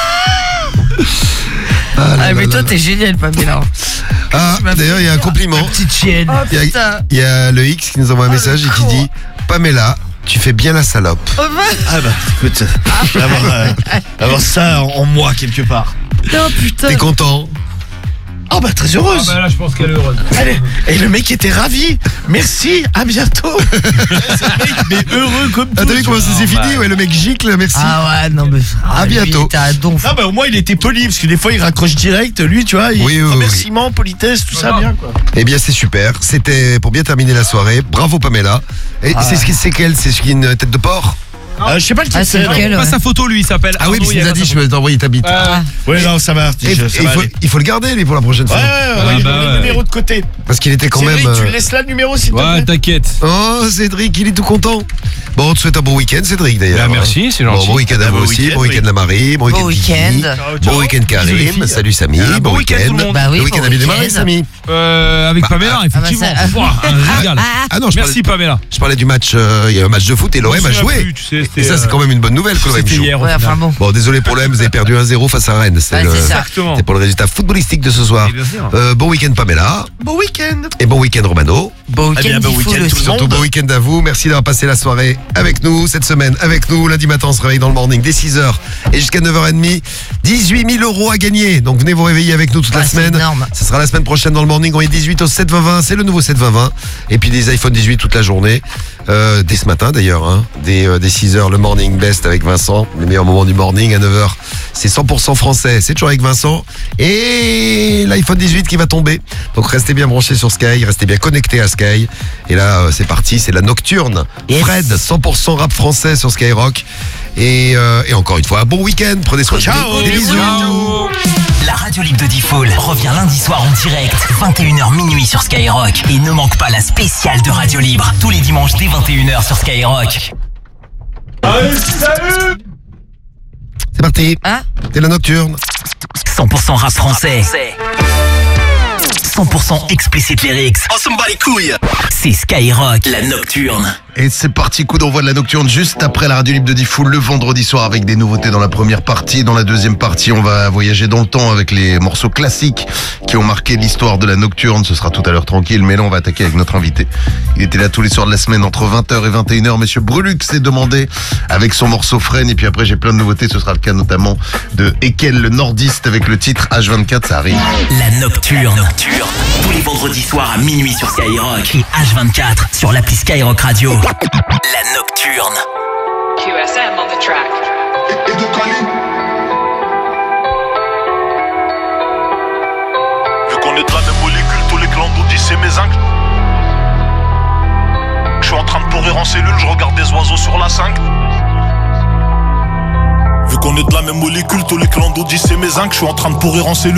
Ah, là, Ah, là, mais là, toi, là. t'es génial, Pamela. Ah, Tu m'as d'ailleurs, fait il y a un rire. compliment. Petite chienne. Oh, Il y a- putain. Il y a le X qui nous envoie un message et qui dit Pamela, tu fais bien la salope. Oh, bah. Ah bah écoute, avoir, euh, avoir ça en, en moi quelque part. Non, putain. T'es content? Ah bah très Ah heureuse. bah là, je pense qu'elle est heureuse. Allez, et le mec était ravi. Merci, à bientôt. Mais heureux comme tout. Ah, t'as vu comment ça s'est fini? Ouais, le mec gicle, merci. Ah ouais, non mais À lui, bientôt. il était à donf. Ah bah au moins il était poli parce que des fois il raccroche direct. Lui tu vois, il Oui, oui, oui. remerciement, politesse, tout ça bien quoi. Eh bien, c'est super. C'était pour bien terminer la soirée. Bravo, Pamela. Et Ah. c'est ce qui c'est quelle? C'est ce qui est une tête de porc? Euh, je sais pas lequel Ah, c'est c'est. lequel, Pas ouais. sa photo, lui, il s'appelle. Ah oui, Arnaud, mais tu il nous a as dit, pas je sa vais t'envoyer ta bite. Ah. Ouais non ça va. Et- et ça il, va faut, aller. il faut le garder, lui, pour la prochaine Ouais fois. ouais ouais, Ah, il bah a le ouais. numéro de côté. Parce qu'il était quand Cédric, même. tu euh, le laisses là le numéro s'il te Ouais, plaît. t'inquiète. Oh, Cédric, il est tout content. Bon, on te souhaite un bon week-end, Cédric, d'ailleurs. Bah, merci, c'est Bon, gentil. bon week-end à Ah, vous bon aussi. week-end, Bon week-end oui. la Marie. Bon Bon week-end Kiki. week-end. Bon week-end Bisous, les Karim. filles. Salut Samy. Ah, Bon bon week-end, week-end. tout le monde. Bah oui, Le week-end bon a bien démarré, week-end. Samy. Euh, avec Bah, Pamela, ah, effectivement. bah, ça- Ouah, un régal. Ah non, je Merci, parlais, Pamela. je parlais du match. euh, Il y a un match de foot et l'O M On a se joué. souvient plus, tu sais, Et c'était, ça, c'est euh, quand même une bonne nouvelle que l'O M C'était joue. hier. au Ouais, final. enfin bon. Bon, désolé pour l'O M, vous avez perdu un zéro face à Rennes. C'est Ouais, le- c'est ça. Exactement. c'est pour le résultat footballistique de ce soir. Et bien sûr. Euh, bon week-end Pamela. Bon week-end. Et bon week-end Romano. Bon Eh bien, week-end, bon il faut week-end le tout le Surtout monde. bon week-end à vous. Merci d'avoir passé la soirée avec nous, cette semaine avec nous. Lundi matin, on se réveille dans le morning dès six heures et jusqu'à neuf heures trente. dix-huit mille euros à gagner. Donc venez vous réveiller avec nous toute Ah, la c'est semaine. énorme. Ce sera la semaine prochaine dans le morning. On est dix-huit au sept vingt vingt. C'est le nouveau sept vingt vingt. Et puis des iPhone dix-huit toute la journée. Euh, dès ce matin d'ailleurs. Hein. Dès, euh, dès six heures, le morning best avec Vincent. Les meilleurs moments du morning à neuf heures. C'est cent pour cent français. C'est toujours avec Vincent. Et l'iPhone dix-huit qui va tomber. Donc restez bien branchés sur Sky. Restez bien connectés à Sky. Et là, euh, c'est parti. C'est la nocturne. Yes. Fred, cent pour cent rap français sur Skyrock. Et, euh, et encore une fois, bon week-end. Prenez soin de Ciao. vous. Des bisous. La radio libre de Diffoul revient lundi soir en direct, vingt et une heures minuit sur Skyrock. Et ne manque pas la spéciale de Radio Libre, tous les dimanches dès vingt et une heures sur Skyrock. C'est parti. Hein? C'est la nocturne. cent pour cent rap français. cent pour cent explicit lyrics. On s'en bat les couilles. C'est Skyrock, la nocturne. Et c'est parti, coup d'envoi de la nocturne juste après la radio libre de Diffoul le vendredi soir avec des nouveautés dans la première partie. Dans la deuxième partie, on va voyager dans le temps avec les morceaux classiques qui ont marqué l'histoire de la nocturne. Ce sera tout à l'heure tranquille, mais là on va attaquer avec notre invité. Il était là tous les soirs de la semaine entre vingt heures et vingt et une heures. Monsieur Brelux s'est demandé avec son morceau Freine. Et puis après j'ai plein de nouveautés. Ce sera le cas notamment de Ekel le nordiste avec le titre H vingt-quatre. Ça arrive. La nocturne. nocturne. Tous les vendredis soirs à minuit sur Skyrock. Et H vingt-quatre sur l'appli Skyrock Radio. La nocturne. Q S M on the track. Vu qu'on est de la même molécule, tous les clans d'Audi c'est mes incles. Je suis en train de pourrir en cellule, je regarde des oiseaux sur la cinq. Vu qu'on est de la même molécule, tous les clans d'Audi c'est mes incles. Je suis en train de pourrir en cellule.